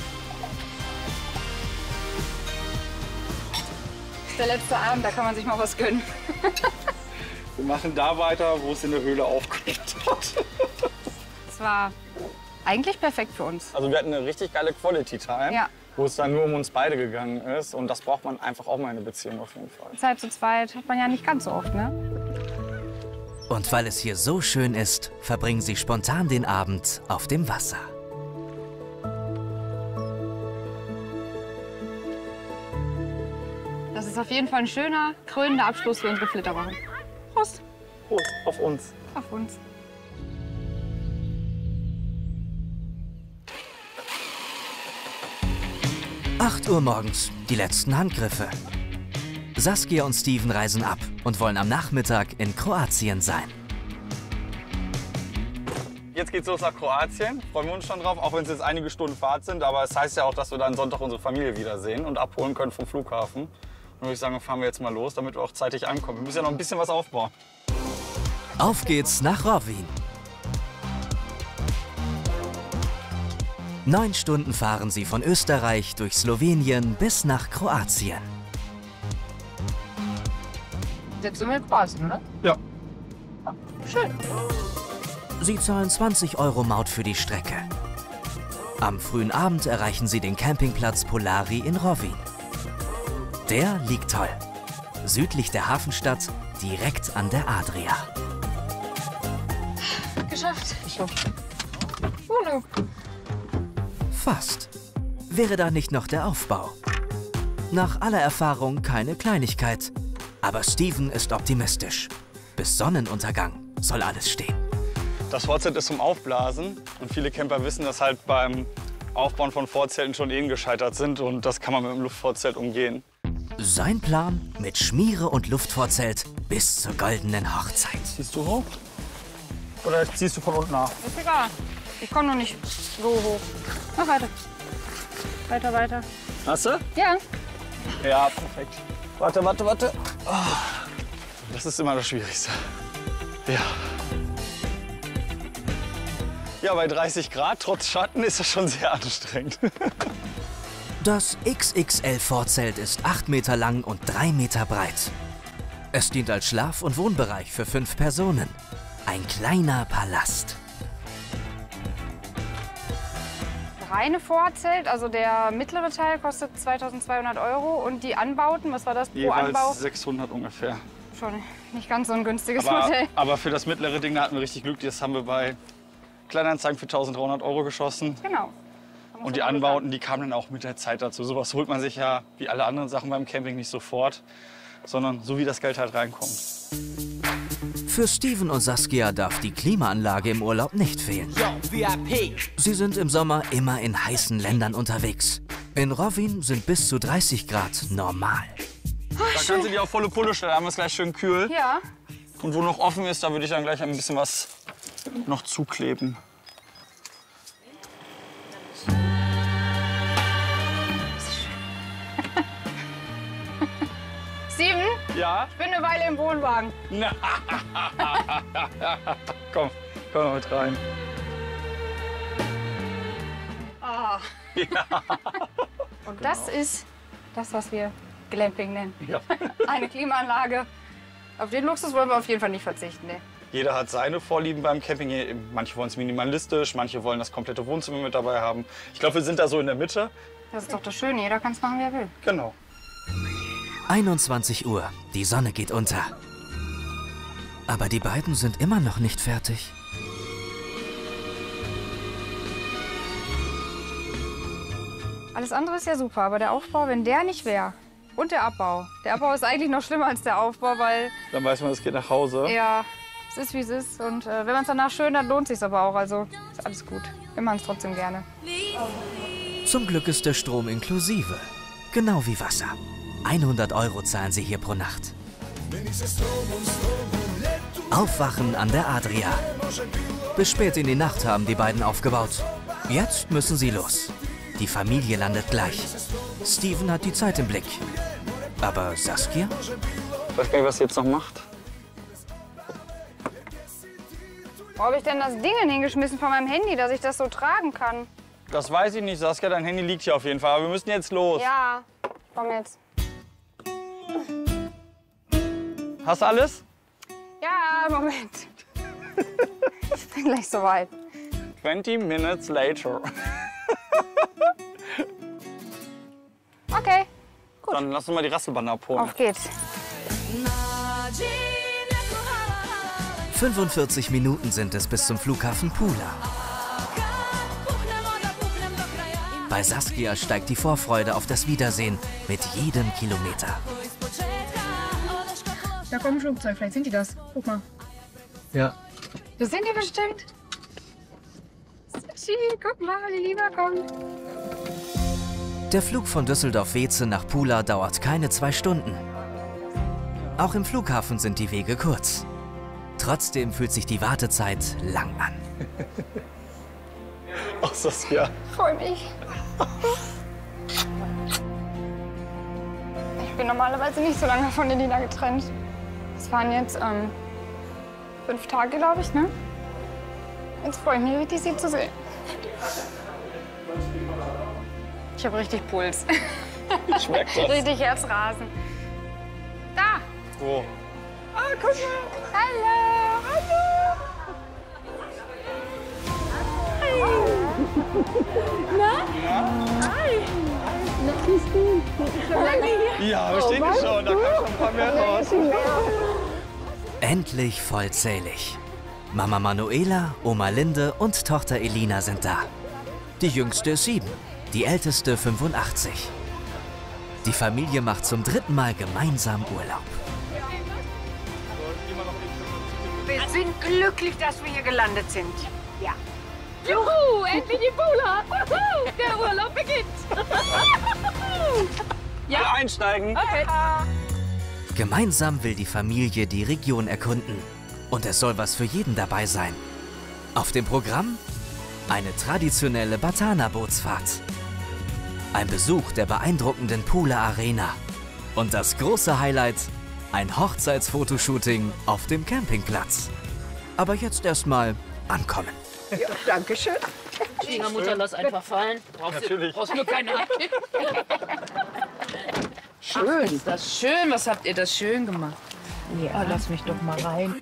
[SPEAKER 28] Das ist der letzte Abend, da kann man sich mal was gönnen.
[SPEAKER 31] Wir machen da weiter, wo es in der Höhle aufgehört hat.
[SPEAKER 28] Das war eigentlich perfekt für uns.
[SPEAKER 31] Also wir hatten eine richtig geile Quality Time,
[SPEAKER 28] Ja.
[SPEAKER 31] wo es dann nur um uns beide gegangen ist. Und das braucht man einfach auch mal in einer Beziehung auf jeden Fall.
[SPEAKER 28] Zeit zu zweit hat man ja nicht ganz so oft, ne?
[SPEAKER 30] Und weil es hier so schön ist, verbringen sie spontan den Abend auf dem Wasser.
[SPEAKER 28] Das ist auf jeden Fall ein schöner, krönender Abschluss für unsere Flitterwoche. Prost.
[SPEAKER 31] Prost, auf uns.
[SPEAKER 28] Auf uns.
[SPEAKER 30] Acht Uhr morgens, die letzten Handgriffe. Saskia und Steven reisen ab und wollen am Nachmittag in Kroatien sein.
[SPEAKER 31] Jetzt geht's los nach Kroatien. Freuen wir uns schon drauf, auch wenn es jetzt einige Stunden Fahrt sind. Aber es heißt ja auch, dass wir dann Sonntag unsere Familie wiedersehen und abholen können vom Flughafen. Und würde ich sagen, fahren wir jetzt mal los, damit wir auch zeitig ankommen. Wir müssen ja noch ein bisschen was aufbauen.
[SPEAKER 30] Auf geht's nach Rovinj. 9 Stunden fahren sie von Österreich durch Slowenien bis nach Kroatien.
[SPEAKER 28] Jetzt sind wir in Kroatien, ne?
[SPEAKER 31] Ja.
[SPEAKER 28] Schön.
[SPEAKER 30] Sie zahlen 20 € Maut für die Strecke. Am frühen Abend erreichen sie den Campingplatz Polari in Rovinj. Der liegt toll. Südlich der Hafenstadt, direkt an der Adria.
[SPEAKER 28] Geschafft. Wohnung.
[SPEAKER 30] Fast. Wäre da nicht noch der Aufbau? Nach aller Erfahrung keine Kleinigkeit. Aber Steven ist optimistisch. Bis Sonnenuntergang soll alles stehen.
[SPEAKER 31] Das Vorzelt ist zum Aufblasen. Und viele Camper wissen, dass halt beim Aufbauen von Vorzelten schon Ehen gescheitert sind. Und das kann man mit dem Luftvorzelt umgehen.
[SPEAKER 30] Sein Plan mit Schmiere und Luftvorzelt bis zur goldenen Hochzeit.
[SPEAKER 31] Ziehst du hoch? Oder ziehst du von unten nach?
[SPEAKER 28] Ist egal. Ich komme noch nicht so hoch. Mach weiter. Weiter, weiter.
[SPEAKER 31] Hast du?
[SPEAKER 28] Ja.
[SPEAKER 31] Ja, perfekt. Warte. Oh. Das ist immer das Schwierigste. Ja. Ja, bei 30 Grad trotz Schatten ist das schon sehr anstrengend.
[SPEAKER 30] Das XXL-Vorzelt ist 8 Meter lang und 3 Meter breit. Es dient als Schlaf- und Wohnbereich für 5 Personen. Ein kleiner Palast.
[SPEAKER 28] Reine Vorzelt, also der mittlere Teil kostet 2.200 € und die Anbauten, was war das pro
[SPEAKER 31] Jeweils
[SPEAKER 28] Anbau?
[SPEAKER 31] 600 ungefähr.
[SPEAKER 28] Schon nicht ganz so ein günstiges Modell.
[SPEAKER 31] Aber für das mittlere Ding, da hatten wir richtig Glück. Das haben wir bei Kleinanzeigen für 1.300 € geschossen.
[SPEAKER 28] Genau.
[SPEAKER 31] Und die Anbauten, die kamen dann auch mit der Zeit dazu. Sowas holt man sich ja wie alle anderen Sachen beim Camping nicht sofort, sondern so wie das Geld halt reinkommt.
[SPEAKER 30] Für Steven und Saskia darf die Klimaanlage im Urlaub nicht fehlen. Sie sind im Sommer immer in heißen Ländern unterwegs. In Rovinj sind bis zu 30 Grad normal.
[SPEAKER 31] Da kannst du die auf volle Pulle stellen, da haben wir es gleich schön kühl.
[SPEAKER 28] Ja.
[SPEAKER 31] Und wo noch offen ist, da würde ich dann gleich ein bisschen was noch zukleben.
[SPEAKER 28] Steven?
[SPEAKER 31] Ja?
[SPEAKER 28] Ich bin eine Weile im Wohnwagen.
[SPEAKER 31] Komm mal mit rein.
[SPEAKER 28] Ah.
[SPEAKER 31] Ja.
[SPEAKER 28] Und das ist das, was wir Glamping nennen.
[SPEAKER 31] Ja.
[SPEAKER 28] Eine Klimaanlage. Auf den Luxus wollen wir auf jeden Fall nicht verzichten. Ne?
[SPEAKER 31] Jeder hat seine Vorlieben beim Camping. Manche wollen es minimalistisch, manche wollen das komplette Wohnzimmer mit dabei haben. Ich glaube, wir sind da so in der Mitte.
[SPEAKER 28] Das ist doch das Schöne, jeder kann es machen, wie er will.
[SPEAKER 31] Genau.
[SPEAKER 30] 21 Uhr, die Sonne geht unter. Aber die beiden sind immer noch nicht fertig.
[SPEAKER 28] Alles andere ist ja super, aber der Aufbau, wenn der nicht wäre. Und der Abbau. Der Abbau ist eigentlich noch schlimmer als der Aufbau, weil...
[SPEAKER 31] Dann weiß man, es geht nach Hause.
[SPEAKER 28] Ja, es ist, wie es ist. Und wenn man es danach schön hat, lohnt es sich aber auch. Also ist alles gut. Wir machen es trotzdem gerne.
[SPEAKER 30] Zum Glück ist der Strom inklusive. Genau wie Wasser. 100 € zahlen sie hier pro Nacht. Aufwachen an der Adria. Bis spät in die Nacht haben die beiden aufgebaut. Jetzt müssen sie los. Die Familie landet gleich. Steven hat die Zeit im Blick. Aber Saskia?
[SPEAKER 31] Ich weiß gar nicht, was sie jetzt noch macht.
[SPEAKER 28] Wo habe ich denn das Ding hingeschmissen von meinem Handy, dass ich das so tragen kann?
[SPEAKER 31] Das weiß ich nicht, Saskia. Dein Handy liegt hier auf jeden Fall. Aber wir müssen jetzt los.
[SPEAKER 28] Ja, komm jetzt.
[SPEAKER 31] Hast du alles?
[SPEAKER 28] Ja, Moment. Ich bin gleich soweit.
[SPEAKER 31] 20 minutes later.
[SPEAKER 28] Okay, gut.
[SPEAKER 31] Dann lass uns mal die Rasselbande abholen.
[SPEAKER 28] Auf geht's.
[SPEAKER 30] 45 Minuten sind es bis zum Flughafen Pula. Bei Saskia steigt die Vorfreude auf das Wiedersehen mit jedem Kilometer.
[SPEAKER 28] Da kommt ein Flugzeug, vielleicht sind die das. Guck mal.
[SPEAKER 19] Ja.
[SPEAKER 28] Das sind die bestimmt. Sachi, guck mal, die Lieber kommt.
[SPEAKER 30] Der Flug von Düsseldorf-Weeze nach Pula dauert keine 2 Stunden. Auch im Flughafen sind die Wege kurz. Trotzdem fühlt sich die Wartezeit lang an.
[SPEAKER 31] Ach, Saskia.
[SPEAKER 28] Ich freue mich. Ich bin normalerweise nicht so lange von Elina getrennt. Es waren jetzt 5 Tage, glaube ich, ne? Jetzt freue ich mich richtig, sie zu sehen. Ich habe richtig Puls.
[SPEAKER 31] Ich merke das.
[SPEAKER 28] Richtig Herzrasen. Da!
[SPEAKER 31] Wo?
[SPEAKER 28] Oh, guck mal. Hallo! Hallo! Na? Hi! Na, bist du? Schon lange hier?
[SPEAKER 31] Ja, bestimmt schon. Da kam schon ein paar mehr raus.
[SPEAKER 30] Endlich vollzählig. Mama Manuela, Oma Linde und Tochter Elina sind da. Die jüngste ist 7, die älteste 85. Die Familie macht zum 3. Mal gemeinsam Urlaub.
[SPEAKER 22] Wir sind glücklich, dass wir hier gelandet sind. Ja.
[SPEAKER 28] Juhu, endlich in Pula! Der Urlaub beginnt!
[SPEAKER 31] Ja, alle einsteigen.
[SPEAKER 28] Okay.
[SPEAKER 30] Gemeinsam will die Familie die Region erkunden. Und es soll was für jeden dabei sein. Auf dem Programm eine traditionelle Batana-Bootsfahrt. Ein Besuch der beeindruckenden Pula Arena. Und das große Highlight, ein Hochzeitsfotoshooting auf dem Campingplatz. Aber jetzt erstmal ankommen.
[SPEAKER 5] Ja, danke schön.
[SPEAKER 8] Schwiegermutter, lass einfach fallen. Brauchst nur keine Hand.
[SPEAKER 5] Schön. Ist das schön? Was habt ihr das schön gemacht? Ja, lass mich doch mal rein.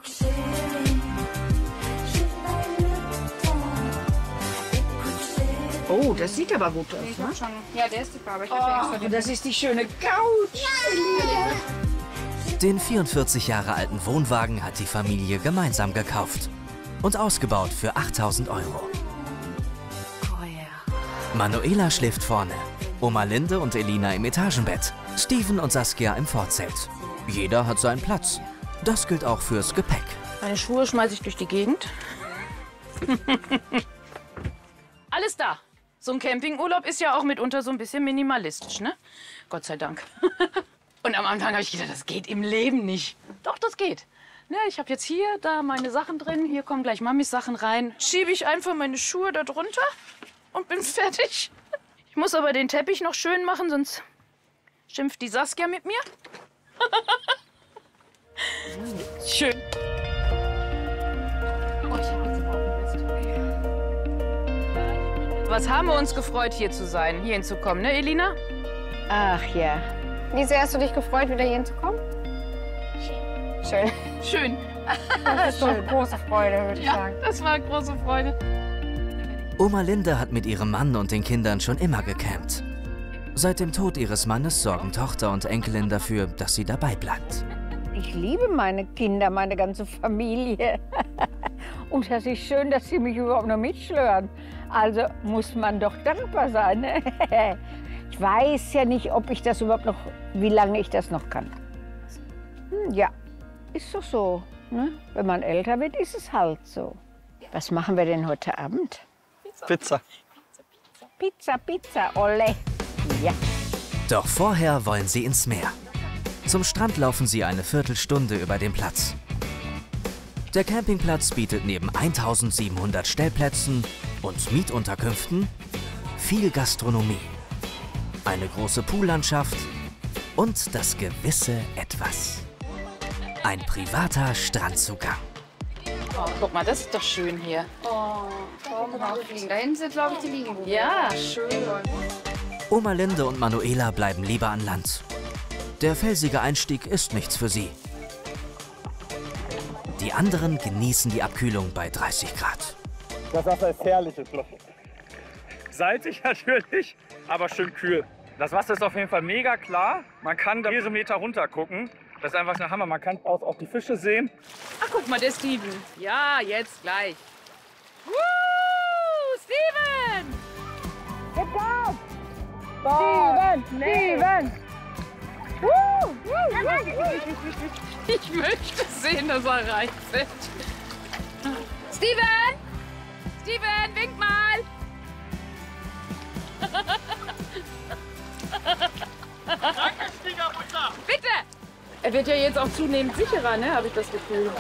[SPEAKER 5] Oh, das sieht aber gut aus, ne?
[SPEAKER 28] Ja, der ist super, aber ich
[SPEAKER 5] Oh, das ist die schöne Couch.
[SPEAKER 30] Den 44 Jahre alten Wohnwagen hat die Familie gemeinsam gekauft und ausgebaut für 8.000 €. Manuela schläft vorne, Oma Linde und Elina im Etagenbett, Steven und Saskia im Vorzelt. Jeder hat seinen Platz. Das gilt auch fürs Gepäck.
[SPEAKER 5] Meine Schuhe schmeiße ich durch die Gegend. Alles da. So ein Campingurlaub ist ja auch mitunter so ein bisschen minimalistisch, ne? Gott sei Dank. Und am Anfang habe ich gedacht, das geht im Leben nicht. Doch, das geht. Ne, ich habe jetzt hier, da meine Sachen drin. Hier kommen gleich Mamis Sachen rein. Schiebe ich einfach meine Schuhe da drunter und bin fertig. Ich muss aber den Teppich noch schön machen, sonst schimpft die Saskia mit mir. Schön. Oh, ich hab jetzt Was haben wir uns gefreut, hier zu sein, hier hinzukommen, ne, Elina?
[SPEAKER 28] Ach ja. Wie sehr hast du dich gefreut, wieder hier hinzukommen? Schön.
[SPEAKER 5] Schön.
[SPEAKER 28] Das ist doch große Freude, würde ich sagen.
[SPEAKER 5] Das war große Freude.
[SPEAKER 30] Oma Linde hat mit ihrem Mann und den Kindern schon immer gecampt. Seit dem Tod ihres Mannes sorgen Tochter und Enkelin dafür, dass sie dabei bleibt.
[SPEAKER 5] Ich liebe meine Kinder, meine ganze Familie. Und das ist schön, dass sie mich überhaupt noch mitschlören. Also muss man doch dankbar sein. Ne? Ich weiß ja nicht, ob ich das überhaupt noch, wie lange ich das noch kann. Ja, ist doch so. Ne? Wenn man älter wird, ist es halt so. Was machen wir denn heute Abend?
[SPEAKER 31] Pizza.
[SPEAKER 5] Pizza, ole. Ja.
[SPEAKER 30] Doch vorher wollen sie ins Meer. Zum Strand laufen sie eine Viertelstunde über den Platz. Der Campingplatz bietet neben 1700 Stellplätzen und Mietunterkünften viel Gastronomie, eine große Poollandschaft und das gewisse Etwas. Ein privater Strandzugang.
[SPEAKER 5] Oh, guck mal, das ist doch schön hier.
[SPEAKER 28] Oh, da hinten sind, glaube ich, die liegen.
[SPEAKER 5] Ja, schön.
[SPEAKER 30] Oma Linde und Manuela bleiben lieber an Land. Der felsige Einstieg ist nichts für sie. Die anderen genießen die Abkühlung bei 30 Grad.
[SPEAKER 31] Das Wasser ist herrlich. Salzig natürlich, aber schön kühl. Das Wasser ist auf jeden Fall mega klar. Man kann da mehrere Meter runter gucken. Das ist einfach der Hammer. Man kann auch die Fische sehen.
[SPEAKER 5] Ach, guck mal, der Steven. Ja, jetzt gleich. Steven! Get down! Steven! Ich möchte sehen, dass er reinfällt. Steven! Steven, wink mal!
[SPEAKER 31] Danke, Schwiegermutter!
[SPEAKER 5] Bitte! Er wird ja jetzt auch zunehmend sicherer, ne? Habe ich das Gefühl.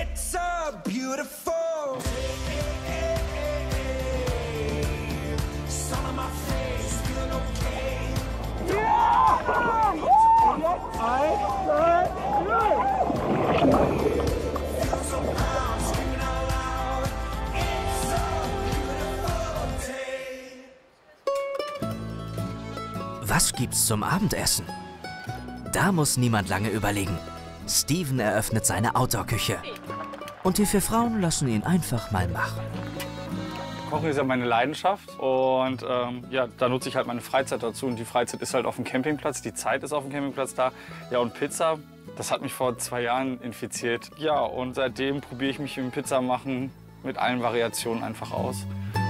[SPEAKER 30] Was gibt's zum Abendessen? Da muss niemand lange überlegen. Steven eröffnet seine Outdoor-Küche. Und die 4 Frauen lassen ihn einfach mal machen.
[SPEAKER 31] Kochen ist ja meine Leidenschaft und ja, da nutze ich halt meine Freizeit dazu. Und die Freizeit ist halt auf dem Campingplatz, die Zeit ist auf dem Campingplatz da. Ja, und Pizza, das hat mich vor 2 Jahren infiziert. Ja, und seitdem probiere ich mich im Pizza machen mit allen Variationen einfach aus.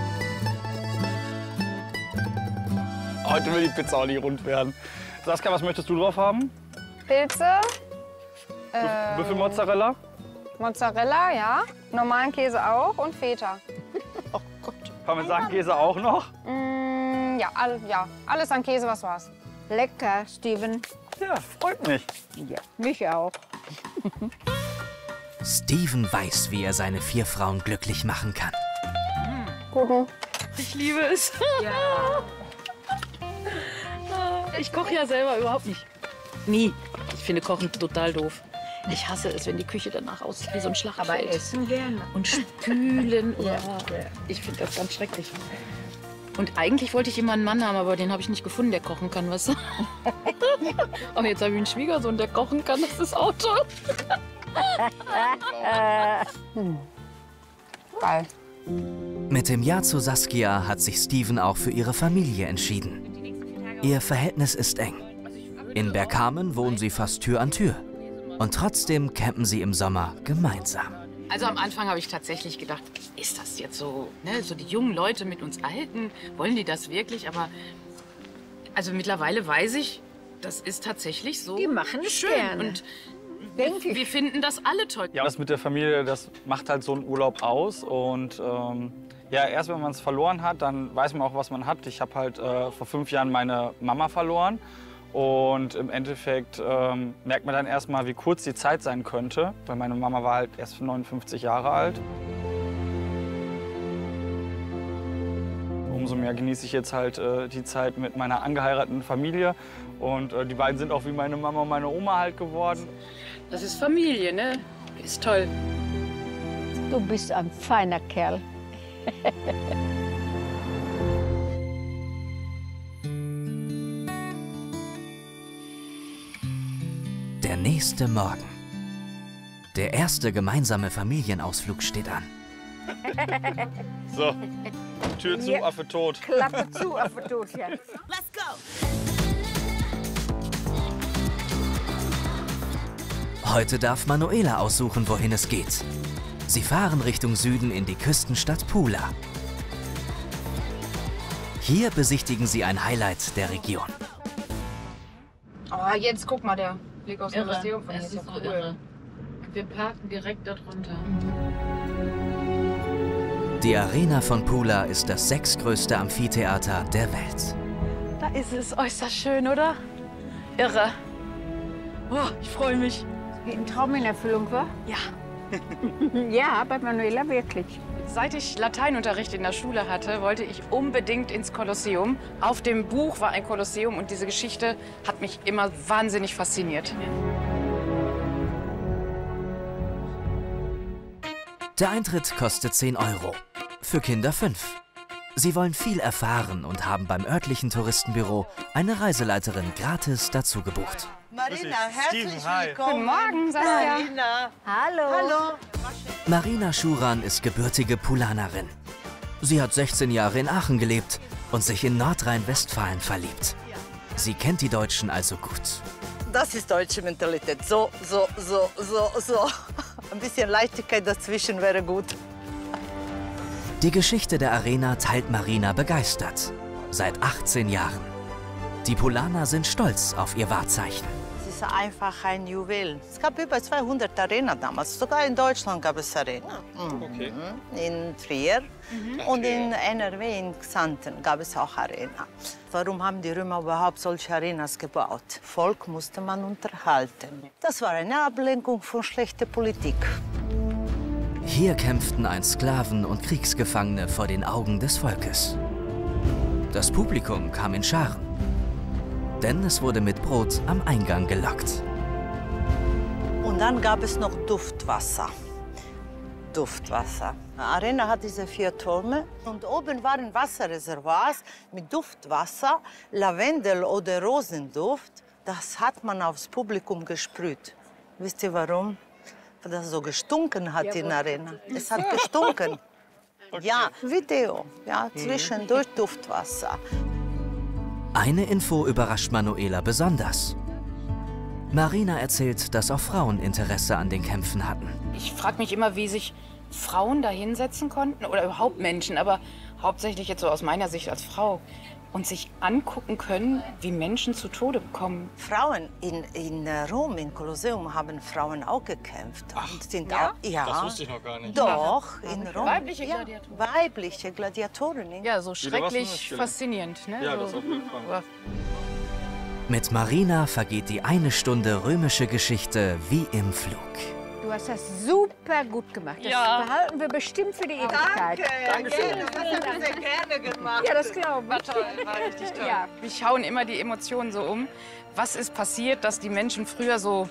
[SPEAKER 31] Heute will die Pizza auch nicht rund werden. Saskia, was möchtest du drauf haben?
[SPEAKER 28] Pilze.
[SPEAKER 31] Büffelmozzarella?
[SPEAKER 28] Mozzarella, ja. Normalen Käse auch und Feta.
[SPEAKER 5] Oh Gott.
[SPEAKER 31] Parmesankäse auch noch?
[SPEAKER 28] Ja, alles an Käse, was du hast.
[SPEAKER 5] Lecker, Steven.
[SPEAKER 31] Ja, freut mich.
[SPEAKER 5] Ja, mich auch.
[SPEAKER 30] Steven weiß, wie er seine 4 Frauen glücklich machen kann.
[SPEAKER 28] Guten.
[SPEAKER 5] Ich liebe es. Ja. Ich koche ja selber überhaupt nicht. Nie. Ich finde Kochen total doof. Ich hasse es, wenn die Küche danach aussieht wie so ein Schlachtfeld.
[SPEAKER 9] Aber essen gerne.
[SPEAKER 5] Und spülen. Ich finde das ganz schrecklich. Und eigentlich wollte ich immer einen Mann haben, aber den habe ich nicht gefunden, der kochen kann, weißt du? Aber jetzt habe ich einen Schwiegersohn, der kochen kann. Das ist auch toll.
[SPEAKER 9] Geil.
[SPEAKER 30] Mit dem Ja zu Saskia hat sich Steven auch für ihre Familie entschieden. Ihr Verhältnis ist eng. In Bergkamen wohnen sie fast Tür an Tür. Und trotzdem campen sie im Sommer gemeinsam.
[SPEAKER 5] Also am Anfang habe ich tatsächlich gedacht, ist das jetzt so, ne, so die jungen Leute mit uns Alten, wollen die das wirklich? Aber also mittlerweile weiß ich, das ist tatsächlich so.
[SPEAKER 9] Die machen es
[SPEAKER 5] schön.
[SPEAKER 9] gerne.
[SPEAKER 5] Und wir finden das alle toll.
[SPEAKER 31] Ja, das mit der Familie, das macht halt so einen Urlaub aus. Und ja, erst wenn man es verloren hat, dann weiß man auch, was man hat. Ich habe halt vor 5 Jahren meine Mama verloren. Und im Endeffekt merkt man dann erstmal, wie kurz die Zeit sein könnte. Weil meine Mama war halt erst 59 Jahre alt. Umso mehr genieße ich jetzt halt die Zeit mit meiner angeheirateten Familie. Und die beiden sind auch wie meine Mama und meine Oma halt geworden.
[SPEAKER 5] Das ist Familie, ne? Ist toll.
[SPEAKER 9] Du bist ein feiner Kerl.
[SPEAKER 30] Der nächste Morgen. Der erste gemeinsame Familienausflug steht an.
[SPEAKER 31] So, Tür zu, Affe tot.
[SPEAKER 9] Klappe zu, Affe tot, ja.
[SPEAKER 30] Let's go! Heute darf Manuela aussuchen, wohin es geht. Sie fahren Richtung Süden in die Küstenstadt Pula. Hier besichtigen sie ein Highlight der Region.
[SPEAKER 28] Oh, jetzt guck mal, der Blick aus dem Museum.
[SPEAKER 5] Das ist so irre. Wir parken direkt darunter.
[SPEAKER 30] Die Arena von Pula ist das 6. größte Amphitheater der Welt.
[SPEAKER 28] Da ist es äußerst schön, oder? Irre. Oh, ich freue mich.
[SPEAKER 9] Wie ein Traum in Erfüllung war?
[SPEAKER 28] Ja.
[SPEAKER 9] Ja, bei Manuela wirklich.
[SPEAKER 5] Seit ich Lateinunterricht in der Schule hatte, wollte ich unbedingt ins Kolosseum. Auf dem Buch war ein Kolosseum und diese Geschichte hat mich immer wahnsinnig fasziniert.
[SPEAKER 30] Der Eintritt kostet 10 €. Für Kinder 5. Sie wollen viel erfahren und haben beim örtlichen Touristenbüro eine Reiseleiterin gratis dazu gebucht.
[SPEAKER 9] Marina, herzlich willkommen.
[SPEAKER 28] Guten Morgen, Saskia.
[SPEAKER 9] Marina. Hallo. Hallo.
[SPEAKER 30] Marina Schuran ist gebürtige Pulanerin. Sie hat 16 Jahre in Aachen gelebt und sich in Nordrhein-Westfalen verliebt. Sie kennt die Deutschen also gut.
[SPEAKER 27] Das ist deutsche Mentalität. So. Ein bisschen Leichtigkeit dazwischen wäre gut.
[SPEAKER 30] Die Geschichte der Arena teilt Marina begeistert. Seit 18 Jahren. Die Pulaner sind stolz auf ihr Wahrzeichen.
[SPEAKER 27] Es ist einfach ein Juwel. Es gab über 200 Arenen damals. Sogar in Deutschland gab es Arenen.
[SPEAKER 31] Okay.
[SPEAKER 27] In Trier und in NRW, in Xanten, gab es auch Arenen. Warum haben die Römer überhaupt solche Arenas gebaut? Volk musste man unterhalten. Das war eine Ablenkung von schlechter Politik.
[SPEAKER 30] Hier kämpften einst Sklaven und Kriegsgefangene vor den Augen des Volkes. Das Publikum kam in Scharen. Denn es wurde mit Brot am Eingang gelockt.
[SPEAKER 27] Und dann gab es noch Duftwasser. Duftwasser. Die Arena hat diese 4 Türme und oben waren Wasserreservoirs mit Duftwasser, Lavendel- oder Rosenduft. Das hat man aufs Publikum gesprüht. Wisst ihr warum? Weil das so gestunken hat in der Arena. Es hat gestunken. Okay. Ja, Video. Ja, zwischendurch Duftwasser.
[SPEAKER 30] Eine Info überrascht Manuela besonders. Marina erzählt, dass auch Frauen Interesse an den Kämpfen hatten.
[SPEAKER 5] Ich frage mich immer, wie sich Frauen da hinsetzen konnten oder überhaupt Menschen, aber hauptsächlich jetzt so aus meiner Sicht als Frau und sich angucken können, wie Menschen zu Tode kommen.
[SPEAKER 27] Frauen in Rom, im Kolosseum, haben Frauen auch gekämpft.
[SPEAKER 31] Ach,
[SPEAKER 27] und sind
[SPEAKER 31] ja?
[SPEAKER 27] auch, ja?
[SPEAKER 31] Das wusste ich noch gar nicht.
[SPEAKER 27] Doch, in Rom.
[SPEAKER 5] Weibliche Gladiatoren.
[SPEAKER 27] Ja, weibliche Gladiatoren.
[SPEAKER 5] Ja, so schrecklich faszinierend. Ne?
[SPEAKER 31] Ja, das auf jeden Fall.
[SPEAKER 30] Mit Marina vergeht die 1 Stunde römische Geschichte wie im Flug.
[SPEAKER 9] Du hast das super gut gemacht. Das behalten wir bestimmt für die Ewigkeit.
[SPEAKER 27] Danke. Das hast du sehr gerne gemacht.
[SPEAKER 9] Ja, das glaube ich.
[SPEAKER 5] War toll, war richtig toll. Ja. Mich hauen immer die Emotionen so um. Was ist passiert, dass die Menschen früher so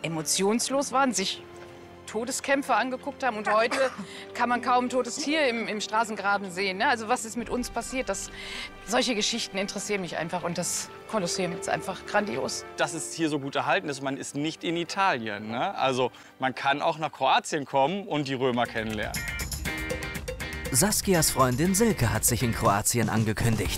[SPEAKER 5] emotionslos waren, sich Todeskämpfe angeguckt haben. Und heute kann man kaum ein totes Tier im Straßengraben sehen. Ne? Also was ist mit uns passiert? Solche Geschichten interessieren mich einfach. Und das Kolosseum ist einfach grandios.
[SPEAKER 31] Dass es hier so gut erhalten ist, man ist nicht in Italien. Ne? Also man kann auch nach Kroatien kommen und die Römer kennenlernen.
[SPEAKER 30] Saskias Freundin Silke hat sich in Kroatien angekündigt.